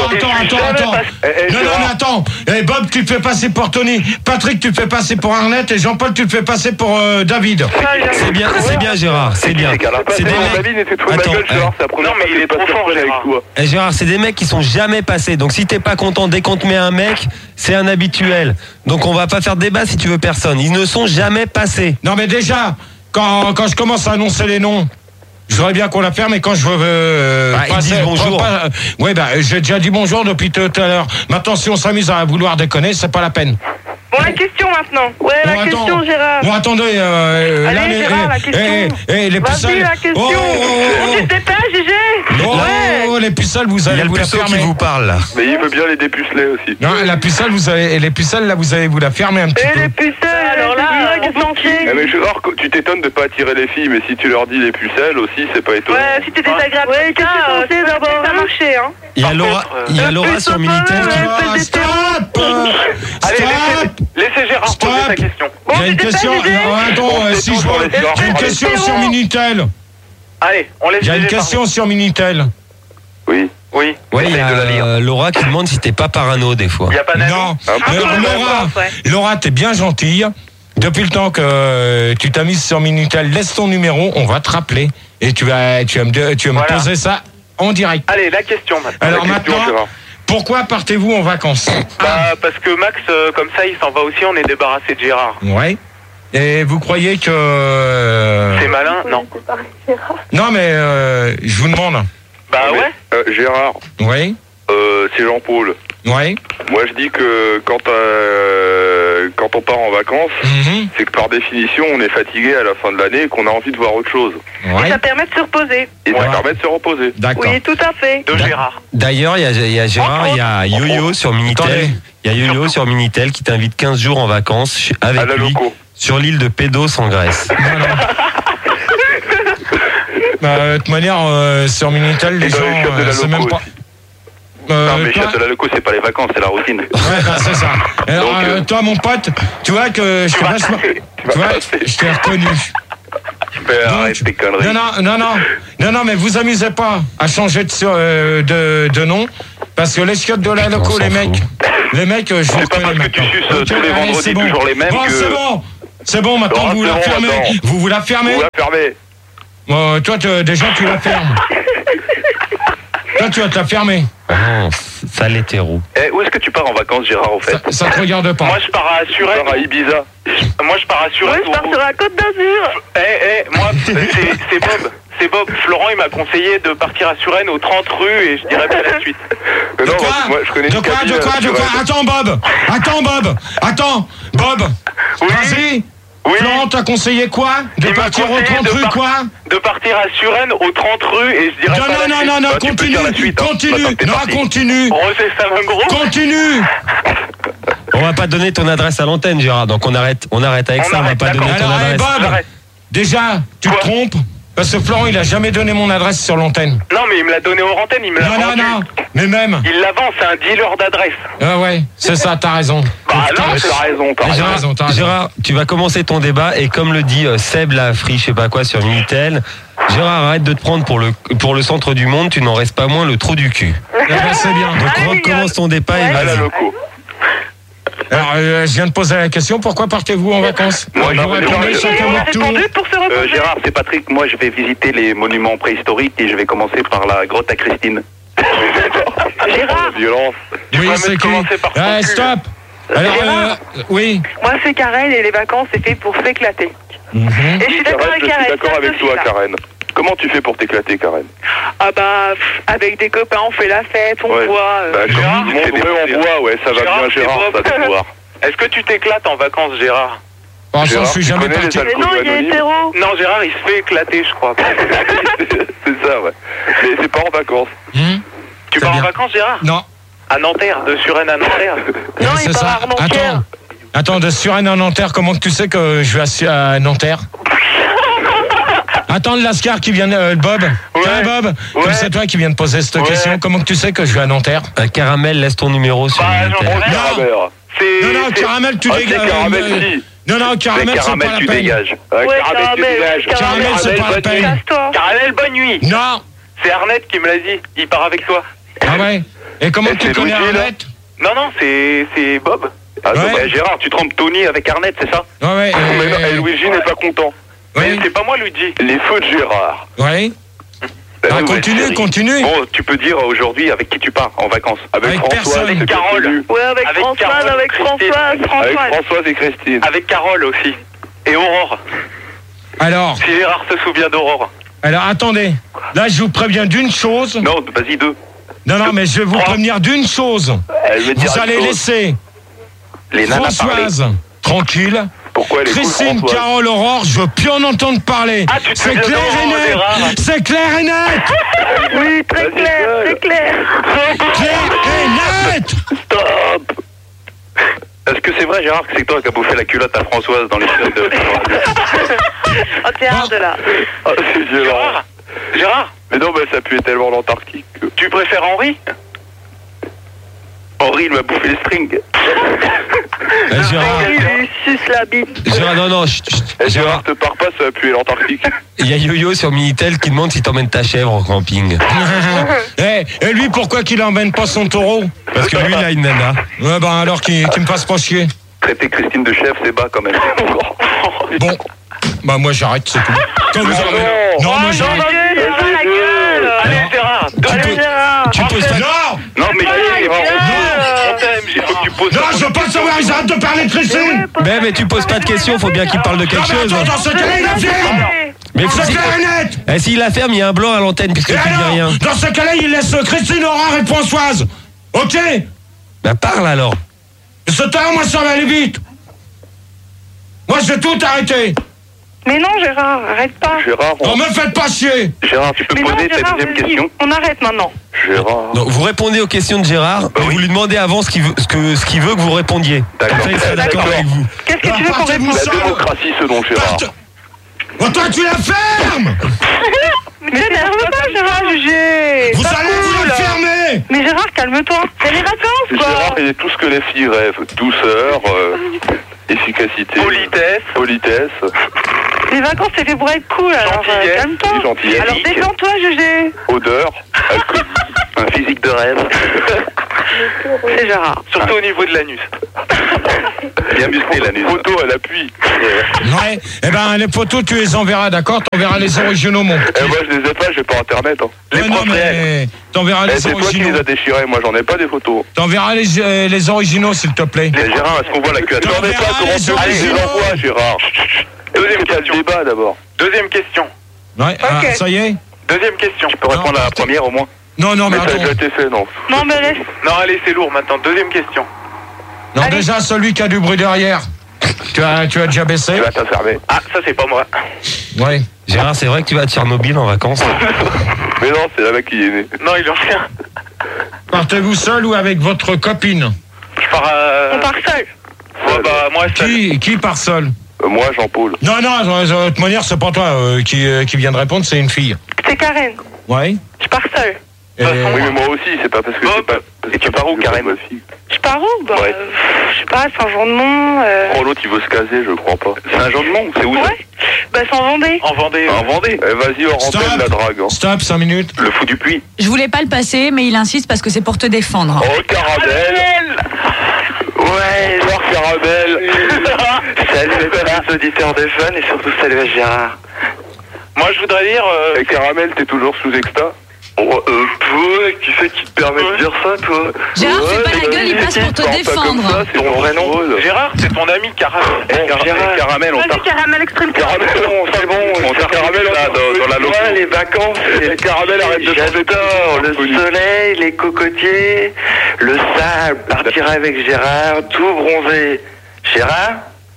Non, attends. Eh, Bob, tu te fais passer pour Tony. Patrick, tu te fais passer pour Arnett. Et Jean-Paul, tu te fais passer pour David. C'est bien, Gérard. C'est bien. C'est des mecs. David était trop ma gueule, Gérard. C'est la première fois que il est pas fort avec toi. Gérard, c'est des mecs qui sont jamais passés. Donc si t'es pas content dès qu'on te met un mec, c'est un habituel. Donc on va pas faire de débat si tu veux personne. Ils ne sont jamais passés. Non, mais déjà, quand je commence à annoncer les noms, je voudrais bien qu'on la ferme, mais quand je veux ils disent bonjour. J'ai déjà dit bonjour depuis tout à l'heure. Maintenant, si on s'amuse à vouloir déconner, c'est pas la peine. Bon, la question maintenant. Ouais, la question, Gérard. Bon, attendez. Allez, Gérard, la question. Les pucelles. Vas-y, la question. On se dépêche, GG. Oh, les pucelles, vous allez vous la fermer. Il y a le puceau qui vous parle, là. Mais il veut bien les dépuceler aussi. Non, la pucelle, les pucelles, là, vous allez vous la fermer un petit peu. Et les pucelles, alors là, mais Gérard, tu t'étonnes de pas attirer les filles, mais si tu leur dis les pucelles aussi, c'est pas étonnant. Ouais, si t'es désagréable. Ouais, qu'est-ce que tu pensais d'abord? Ça marchait, hein. Il y a Laura sur Minitel qui... Stop. Allez, laissez Gérard poser sa question. Il y a une question. Attends, si je vois. J'ai une question sur Minitel. Allez, on laisse. Il y a une question sur Minitel. Oui. Oui. Ouais, il y a Laura qui demande si t'es pas parano des fois. Il y a pas d'avis. Non. Laura, t'es bien gentille. Depuis le temps que tu t'as mise sur Minitel, laisse ton numéro, on va te rappeler et tu vas me poser ça en direct. Allez, la question maintenant. Alors maintenant, pourquoi partez-vous en vacances? Parce que Max, comme ça, il s'en va aussi, on est débarrassé de Gérard. Ouais. Et vous croyez que... C'est malin? Non. Non, mais je vous demande. Bah ouais. Gérard. Oui. C'est Jean-Paul. Oui. Moi, je dis que quand on part en vacances, c'est que par définition, on est fatigué à la fin de l'année et qu'on a envie de voir autre chose. Ouais. Et ça permet de se reposer. Et ça permet de se reposer. D'accord. Oui, tout à fait. De Gérard. D'ailleurs, il y a Gérard, il y a Yo-Yo sur Minitel. Il y a Yo-Yo sur Minitel qui t'invite 15 jours en vacances avec lui sur l'île de Pédos en Grèce. De toute manière, sur Minitel, les gens, c'est même pas... non, mais chef de la loco, c'est pas les vacances, c'est la routine. Ouais, c'est ça. Alors, toi, mon pote, tu vois que je t'ai vachement... Tu vois, je t'ai reconnu. Arrête tes conneries. Non, mais vous amusez pas à changer de nom, parce que les chiottes de la loco, les mecs, je vous reconnais. C'est pas parce que tu suces tous les vendredis toujours les mêmes que... C'est bon, maintenant vous la fermez. Vous la fermez. Vous la fermez. Toi, déjà, tu la fermes. Toi, tu vas te la fermer. Oh, sale hétéro. Où est-ce que tu pars en vacances, Gérard, au fait? Ça te regarde pas. Moi, je pars à Suresnes. Tu pars à Ibiza. Moi, je pars à Suresnes. Moi, je pars sur la Côte d'Azur. Moi, c'est Bob. C'est Bob. Florent, il m'a conseillé de partir à Suresnes aux 30 rues et je dirais pas la suite. De quoi? Attends, Bob. Oui. Vas-y. Oui. Florent t'a conseillé quoi? De partir aux 30 rues, quoi? De partir à Suresnes aux 30 rues et je dirais pas la suite. Non, continue. Continue. On va pas donner ton adresse à l'antenne, Gérard, donc on arrête avec ça, on va pas donner ton adresse. Bob, déjà, tu te trompes, parce que Florent, il a jamais donné mon adresse sur l'antenne. Non, mais il me l'a donné hors antenne, il me l'a vendu. Non, mais même. Il la vend, c'est un dealer d'adresse. Ah ouais, c'est ça, t'as raison. T'as raison. Gérard, tu vas commencer ton débat et comme le dit Seb Lafri, je sais pas quoi, sur Minitel, Gérard, arrête de te prendre pour le centre du monde, tu n'en restes pas moins le trou du cul. C'est bien. Donc recommence ton débat et vas-y. Alors, je viens de poser la question, pourquoi partez-vous en vacances? Gérard, c'est Patrick, moi je vais visiter les monuments préhistoriques et je vais commencer par la grotte à Christine. Gérard. Violence. Oui, c'est qui? Stop. Alors, oui. Moi, c'est Karen et les vacances, c'est fait pour s'éclater. Et je suis d'accord avec Karen. Je suis d'accord avec toi, Karen. Comment tu fais pour t'éclater, Karen? Ah bah, avec des copains, on fait la fête, on boit. Gérard, on boit, ouais, ça va bien, Gérard, ça doit boire. Est-ce que tu t'éclates en vacances, Gérard? Gérard, je suis jamais parti. Mais non, il est hétéro. Non, Gérard, il se fait éclater, je crois. C'est ça, ouais. Mais c'est pas en vacances. Tu pars en vacances, Gérard? Non. À Nanterre, de Suresnes à Nanterre. Non, il part à Armentières. Attends, de Suresnes à Nanterre, comment tu sais que je vais à Nanterre? Attends, le Lascar qui vient, Bob. Ouais. Tiens, Bob, comme c'est toi qui viens de poser cette question, comment tu sais que je vais à Nanterre? Caramel, laisse ton numéro sur Minitel. Non, Caramel, tu dégages. Non, Caramel, c'est pas la tu peine. dégages. Caramel, c'est pas la peine. Caramel, bonne nuit. Non. C'est Arnett qui me l'a dit. Il part avec toi. Ah ouais. Et comment tu connais Arnett? Non, c'est Bob. Ah non, bah, Gérard, tu trompes Tony avec Arnett, c'est ça? Ouais. Et Luigi n'est pas content. Mais c'est pas moi, Luigi. Les feux de Gérard. Ouais. Continue. Bon, tu peux dire aujourd'hui avec qui tu pars en vacances. Avec Françoise, avec Carole. Ouais, avec Françoise, avec Françoise. Avec Françoise et Christine. Avec Carole aussi. Et Aurore. Alors. Si Gérard se souvient d'Aurore. Alors, attendez. Là, je vous préviens d'une chose. Non, vas-y, deux. Non, mais je vais vous prévenir d'une chose. Vous allez laisser Françoise tranquille. Pourquoi elle est Christine, cool, Carole, Aurore, je veux plus en entendre parler. C'est clair et net. C'est clair et net. Oui, très clair, c'est clair. Clair et net. Stop. Est-ce que c'est vrai, Gérard, que c'est toi qui as bouffé la culotte à Françoise dans les scènes de... Oh, tiens, de là. Ah, c'est violent. Gérard. Mais non, mais ça puait tellement l'Antarctique. Tu préfères Henri? Henri, il m'a bouffé les strings. Gérard. Il suce la bite. Gérard, non. Gérard, te pars pas, ça va puer l'Antarctique. Il y a Yo-Yo sur Minitel qui demande si t'emmènes ta chèvre en camping. Et lui, pourquoi qu'il emmène pas son taureau? Parce que lui, il a une nana. Ouais, alors qu'il me fasse pas chier. Traiter Christine de chef, c'est bas quand même. Bon, bah moi j'arrête, c'est tout. Quand vous avez... Non, moi j'arrête. La gueule. Allez, Gérard. Tu poses pas... Non, mais on t'aime, il faut que tu poses... Non, je veux pas savoir, ils arrêtent de parler de Christine. Mais tu poses pas de questions, faut bien qu'il parle de quelque chose. Dans ce cas-là, il la ferme. Mais c'est clair et net. S'il la ferme, il y a un blanc à l'antenne puisque tu dis rien. Dans ce cas-là, il laisse Christine, Aurore et Françoise. Ok? Bah parle alors. Ce temps, moi ça va aller vite. Moi je vais tout arrêter. Mais non, Gérard, arrête pas. Gérard, Non, me faites pas chier. Gérard, tu peux me poser ta deuxième question? On arrête maintenant. Gérard. Donc, vous répondez aux questions de Gérard, mais vous lui demandez avant ce qu'il veut que vous répondiez. D'accord. Comme ça, il sera d'accord avec vous. Qu'est-ce que tu veux qu'on réponde? La démocratie selon Gérard. Toi, tu la fermes. Mais t'énerve pas, Gérard, jugé. Vous allez vous le fermer. Mais Gérard, calme-toi. C'est les vacances, quoi. Gérard, il est tout ce que les filles rêvent. Douceur, efficacité. Politesse. Les vacances, c'est fait pour être cool, alors calme-toi. Gentillesse. Alors détends-toi, Gégé. Odeur, alcool, un physique de rêve. C'est Gérard. Surtout au niveau de l'anus. Bien musclé l'anus. Photo à l'appui. Ouais, eh ben les photos tu les enverras, d'accord? T'enverras les originaux, mon petit. Moi je les ai pas, j'ai pas internet. Hein. Les non, mais t'enverras les originaux. C'est toi qui les as déchirés, moi j'en ai pas des photos. T'enverras les originaux, s'il te plaît. Mais Gérard, est-ce qu'on voit la queue? J'en ai pas, comment tu les envoies, Gérard? Deuxième question. Débat d'abord. Deuxième question. Ouais, okay. Ça y est? Deuxième question. Tu peux répondre à la première au moins? Non, mais ça a déjà été fait, non? Non, mais laisse. Non, allez, c'est lourd maintenant. Deuxième question. Non, allez. Déjà, celui qui a du bruit derrière. Tu as déjà baissé? Tu vas t'enfermer. Ah, ça c'est pas moi. Ouais. Gérard, c'est vrai que tu vas à Tchernobyl en vacances? Mais non, c'est là-bas qui est né. Non, il en rien. Partez-vous seul ou avec votre copine? Je pars On part seul. Ouais, bah, moi seul. Qui part seul? Moi, Jean-Paul. Non, de toute manière, c'est pas toi qui vient de répondre, c'est une fille. C'est Karen. Ouais. Je pars seul. Oui, mais moi aussi, c'est pas parce que c'est pas... Et tu pars où, Karen? Je pars où? Bah, ouais. Je sais pas, Saint-Jean-de-Mont. Oh, l'autre, il veut se caser, je crois pas. Saint-Jean-de-Mont, c'est où ça? Ouais. Bah, c'est en Vendée. En Vendée. En Vendée. Vas-y, on remplit la drague. Hein. Stop, 5 minutes. Le fou du puits. Je voulais pas le passer, mais il insiste parce que c'est pour te défendre. Oh, Caramel. Ouais, Laure Caramel. Salut les auditeurs de Fun et surtout salut à Gérard. Moi, je voudrais dire... Et Caramel, t'es toujours sous exta? Oh, qui c'est qui te permet de dire ça, toi? Gérard, fais pas la gueule, il passe pour te défendre. C'est ton vrai nom. Gérard, c'est ton ami Caramel. Caramel, on Vas-y, Caramel extrême. Caramel, c'est bon, on t'a Caramel dans la loco. Les vacances, Caramel, arrête de changer le soleil, les cocotiers, le sable, partir avec Gérard, tout bronzé. Gérard?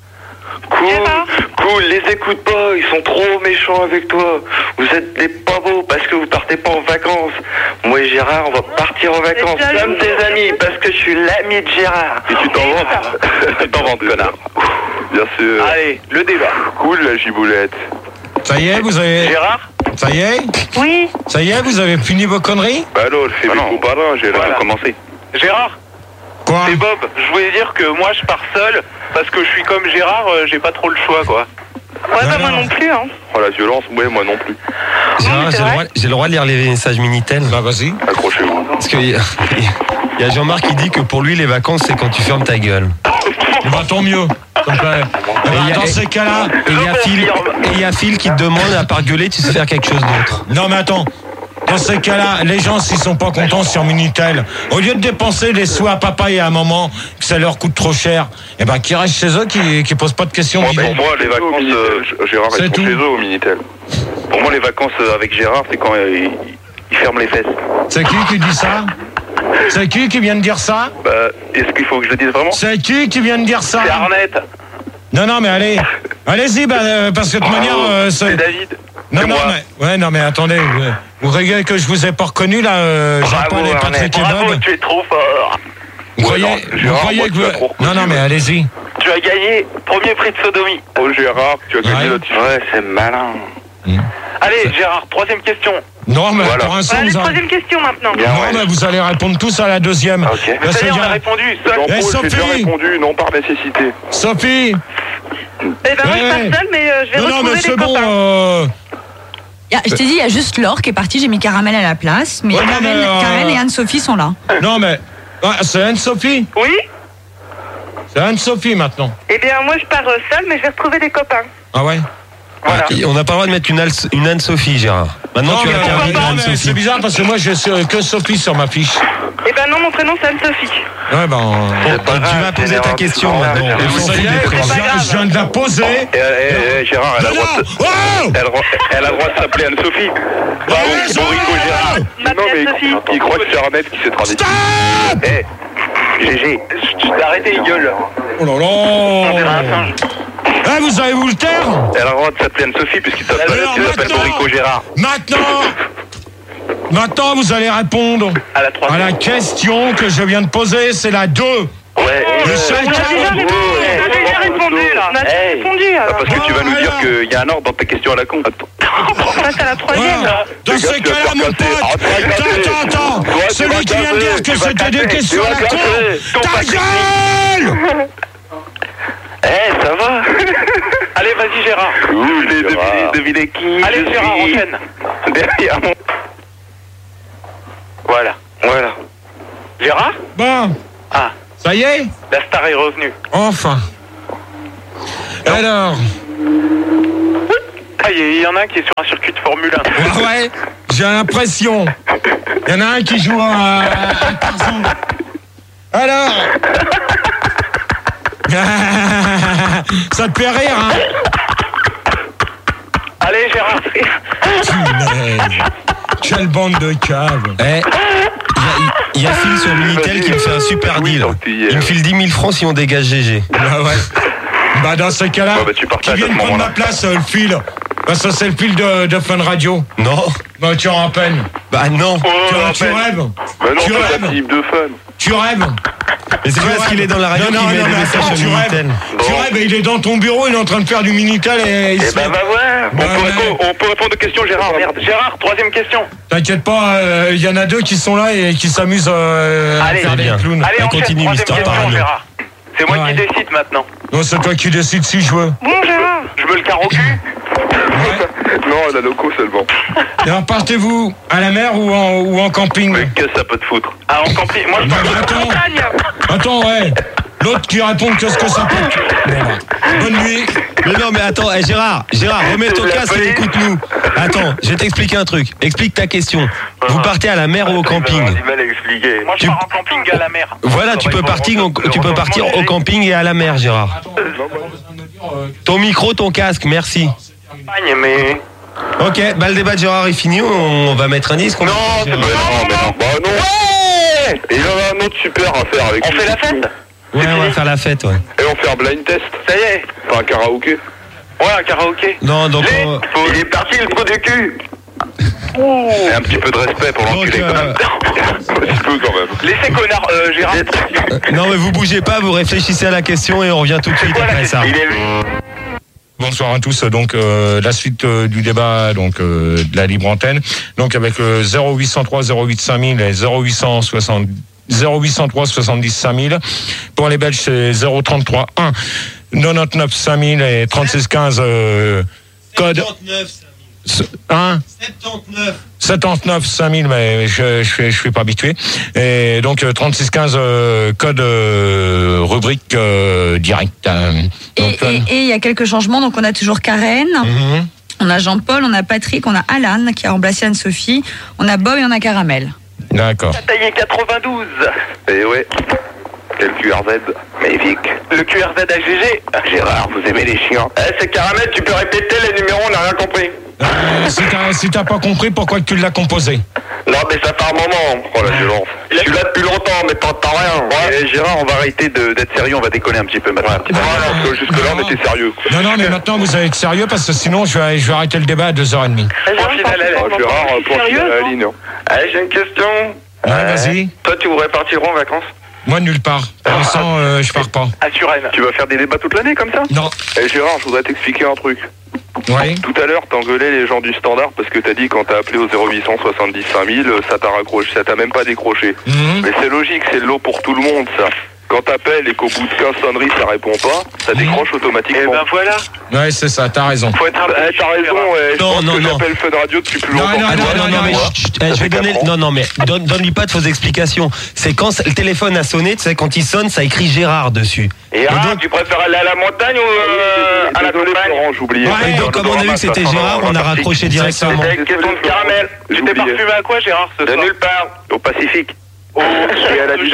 Cool, les écoute pas, ils sont trop méchants avec toi. Vous êtes des pas beaux parce que vous partez pas en vacances. Moi et Gérard, on va partir en vacances comme tes amis parce que je suis l'ami de Gérard. Et tu t'en vantes? Tu t'en vantes, connard. Bien sûr. Allez, le débat. Cool, la giboulette. Ça y est, vous avez... Gérard? Ça y est? Oui. Ça y est, vous avez fini vos conneries? Bah non, je fais des coups par là, j'ai commencé. Gérard? Quoi? C'est Bob. Je voulais dire que moi, je pars seul parce que je suis comme Gérard, j'ai pas trop le choix, quoi. Ouais, bah moi non plus, hein. Oh, la violence, ouais, moi non plus. Gérard, j'ai le droit de lire les messages Minitel? Bah, vas-y. Accrochez-vous. Parce qu'il y a Jean-Marc qui dit que pour lui, les vacances, c'est quand tu fermes ta gueule. Bah, tant mieux. Dans ces cas-là... Et il y a Phil qui te demande, à part gueuler, tu sais faire quelque chose d'autre. Non, mais attends. Dans ces cas-là, les gens, s'ils sont pas contents sur Minitel, au lieu de dépenser les sous à papa et à maman, que ça leur coûte trop cher, eh ben, qu'ils restent chez eux, qui posent pas de questions. Pour moi, les vacances, Gérard est trop chez eux au Minitel. Pour moi, les vacances avec Gérard, c'est quand il ferme les fesses. C'est qui dit ça? C'est qui vient de dire ça? Bah, est-ce qu'il faut que je le dise vraiment? C'est qui vient de dire ça? C'est Arnett. Non, mais allez-y, parce que de toute manière... c'est David. Non, mais attendez, vous regardez que je vous ai pas reconnu, là, Jean-Paul et Patrick et Bob. Bravo, tu es trop fort. Vous croyez que vous... Non, mais allez-y. Tu as gagné premier prix de sodomie. Oh, Gérard, tu as gagné là-dessus. Ouais, c'est malin. Allez, Gérard, troisième question. Non, mais pour l'instant, Allez, troisième question maintenant. mais vous allez répondre tous à la deuxième. Ok. Ça y est, on a répondu. Jean-Paul, j'ai déjà répondu, non par nécessité. Sophie. Eh ben, moi, je pars seule, mais je vais retrouver les copains. Je t'ai dit, il y a juste Laure qui est partie, j'ai mis Caramel à la place, mais Karen et Anne-Sophie sont là. Non, mais... c'est Anne-Sophie? Oui. C'est Anne-Sophie maintenant. Eh bien, moi, je pars seule, mais je vais retrouver des copains. Ah ouais? Voilà. On n'a pas le droit de mettre une Anne-Sophie, Gérard. Maintenant, tu as terminé Anne-Sophie. C'est bizarre parce que moi, j'ai que Sophie sur ma fiche. Eh ben non, mon prénom, c'est Anne-Sophie. Ouais, tu vas poser ta question maintenant. Je viens de la poser. Gérard, elle a le droit de s'appeler Anne-Sophie. Borico Gérard. Non, mais il croit que c'est Arnett qui s'est travesti. GG, tu t'es arrêté, il gueule. Oh là là. On dirait un singe. Vous allez vous le taire? Elle a le droit de s'appeler Anne-Sophie puisqu'il s'appelle Borico Gérard. Maintenant, vous allez répondre à la question que je viens de poser, c'est la 2. Ouais. On a déjà répondu, là. On a déjà répondu, alors. Parce que tu vas nous dire qu'il y a un ordre dans ta question à la con. Ça, c'est la troisième. Dans ce cas-là, mon pote, attends. Celui qui vient de dire que c'était des questions à la con, ta gueule! Ça va. Allez, vas-y, Gérard. Devinez qui. Allez, Gérard, enchaîne. Derrière moi. Voilà. Gérard? Bon. Ah. Ça y est? La star est revenue. Enfin. Alors. Ah, il y en a un qui est sur un circuit de Formule 1. Ouais, j'ai l'impression. Il y en a un qui joue à Tarzan. Alors. Ça te fait rire, hein? Allez, Gérard. Quelle bande de caves. Il y a Phil sur Minitel qui me fait un super deal. Il me file 10 000 francs si on dégage GG. Bah ouais. Bah dans ce cas-là, tu viens de prendre ma place, le fil. Bah ça c'est le fil de Fun Radio. Non. Bah tu auras peine. Bah non. Tu rêves. Bah non, tu c'est un type de Fun. Tu rêves. Mais c'est parce qu'il est dans la radio qu'il met des messages sur Minitel. Tu rêves, il est dans ton bureau, il est en train de faire du Minitel et... bah ouais. On peut répondre aux questions, Gérard. Merde. Gérard, troisième question. T'inquiète pas, il y en a deux qui sont là et qui s'amusent à faire des clowns. Allez, on continue, Mister Parano. Gérard. C'est moi qui décide maintenant. Non, c'est toi qui décides si je veux. Bon, Gérard. Je veux le carreau cul. Non, la loco seulement. Et alors, partez-vous à la mer ou en camping? Mais qu'est-ce que ça peut te foutre? Ah, en camping. Moi, je pars en montagne. Attends, ouais. L'autre qui répond qu'est-ce que ça peut te... Bonne nuit. Mais non, mais attends, Gérard, remets ton casque et écoute-nous. Attends, je vais t'expliquer un truc. Explique ta question. Vous partez à la mer ou au camping? Moi, je pars en camping à la mer. Voilà, tu peux partir au camping et à la mer, Gérard. Ton micro, ton casque, merci. Mais... Ok, bah le débat de Gérard est fini, on va mettre un disque. Non. Bah non. Ouais. Et il y en a un autre super à faire avec. On fait la fête? Ouais, on va faire la fête, ouais. Et on fait un blind test. Ça y est. Enfin, un karaoké. Ouais, un karaoké. Non, donc... Il est parti, le trou du cul. Et un petit peu de respect pour l'enculé quand même. Un petit peu quand même. Laissez connard, Gérard. Non mais vous bougez pas, vous réfléchissez à la question et on revient tout de suite après ça. Bonsoir à tous, donc la suite du débat donc de la libre antenne, donc avec 0803 08 5000 et 0803 70 5000. Pour les Belges c'est 033 1 99 5000 et 36 15 code 79 5000, mais je suis pas habitué. Et donc 36 15 code rubrique direct. Et il y a quelques changements, donc on a toujours Karen, on a Jean-Paul, on a Patrick, on a Alan qui a remplacé Anne-Sophie, on a Bob et on a Caramel. D'accord. Taillé 92. Et ouais. Quel QRZ? Magnifique. Le QRZ AGG. Gérard, vous aimez les chiens? C'est Caramel, tu peux répéter les numéros, on n'a rien compris. Si t'as pas compris, pourquoi tu l'as composé? Non, mais ça fait un moment. Oh la violence. Je suis là depuis longtemps, mais t'entends rien. Ouais. Gérard, on va arrêter d'être sérieux, on va déconner un petit peu maintenant. Parce que jusque-là, on était sérieux. Non, mais maintenant vous allez être sérieux parce que sinon je vais arrêter le débat à 2h30. Gérard, pour finir à la ligne. Allez, j'ai une question. Ouais, vas-y. Toi, tu voudrais partir en vacances? Moi, nulle part. Pour l'instant, je pars pas. À Suresnes. Tu vas faire des débats toute l'année comme ça? Non. Gérard, je voudrais t'expliquer un truc. Oui. Tout à l'heure, t'engueulais les gens du standard parce que t'as dit quand t'as appelé au 0800 70 5000, ça t'a raccroché, ça t'a même pas décroché. Mais c'est logique, c'est le lot pour tout le monde, ça. Quand t'appelles et qu'au bout de 15 sonneries ça répond pas, ça décroche automatiquement. Et ben voilà. Ouais, c'est ça, t'as raison. Faut être t'as raison, je pense que j'appelle Fun Radio depuis plus longtemps. Je vais donner... Non, mais donne-lui pas de fausses explications. C'est quand le téléphone a sonné, tu sais, quand il sonne, ça écrit Gérard dessus. Et donc, tu préfères aller à la montagne ou à la campagne? J'oubliais. Ouais, donc comme on a vu que c'était Gérard, on a raccroché directement. C'était une question de Caramel. Tu t'es parfumé à quoi, Gérard, ce soir? De nulle part. Au Pacifique. Et à la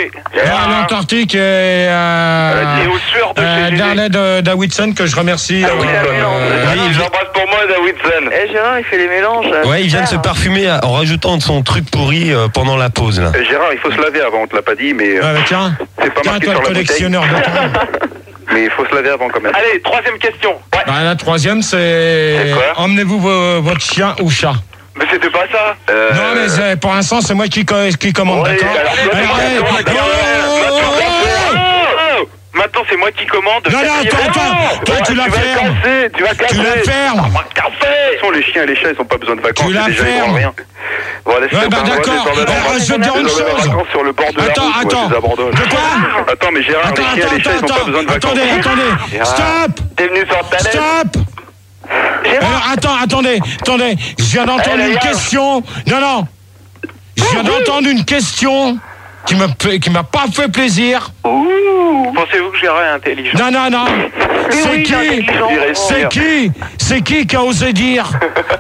À l'Antarctique et au sueur de Darley Davidson que je remercie. J'embrasse pour moi Davidson. Gérard, il fait les mélanges. Ouais, il vient de se parfumer en rajoutant de son truc pourri pendant la pause là. Gérard, il faut se laver avant, on te l'a pas dit, mais tiens, c'est pas marqué toi sur le la collectionneur de temps. Mais il faut se laver avant quand même. Allez, troisième question. Ouais. Bah, la troisième, c'est emmenez-vous votre chien ou chat. Mais c'était pas ça. Non, mais pour l'instant, c'est moi qui commande, d'accord? Maintenant, c'est moi qui commande. Non, toi, tu la fermes. Tu vas casser. Tu la fermes. De toute façon, les chiens et les chats, ils n'ont pas besoin de vacances. Tu la fermes. Rien. Bon, d'accord. Je vais te dire une chose. Sur le bord de la route, attends. De quoi? Attends, mais Gérard, les chiens et les chats, ils n'ont pas besoin de vacances. Attendez. Stop. T'es venu sur ta tête. Stop. Alors, attendez. Je viens d'entendre une question. Non. Je viens d'entendre une question qui m'a pas fait plaisir. Pensez-vous que Gérard est intelligent? Non. C'est qui qui a osé dire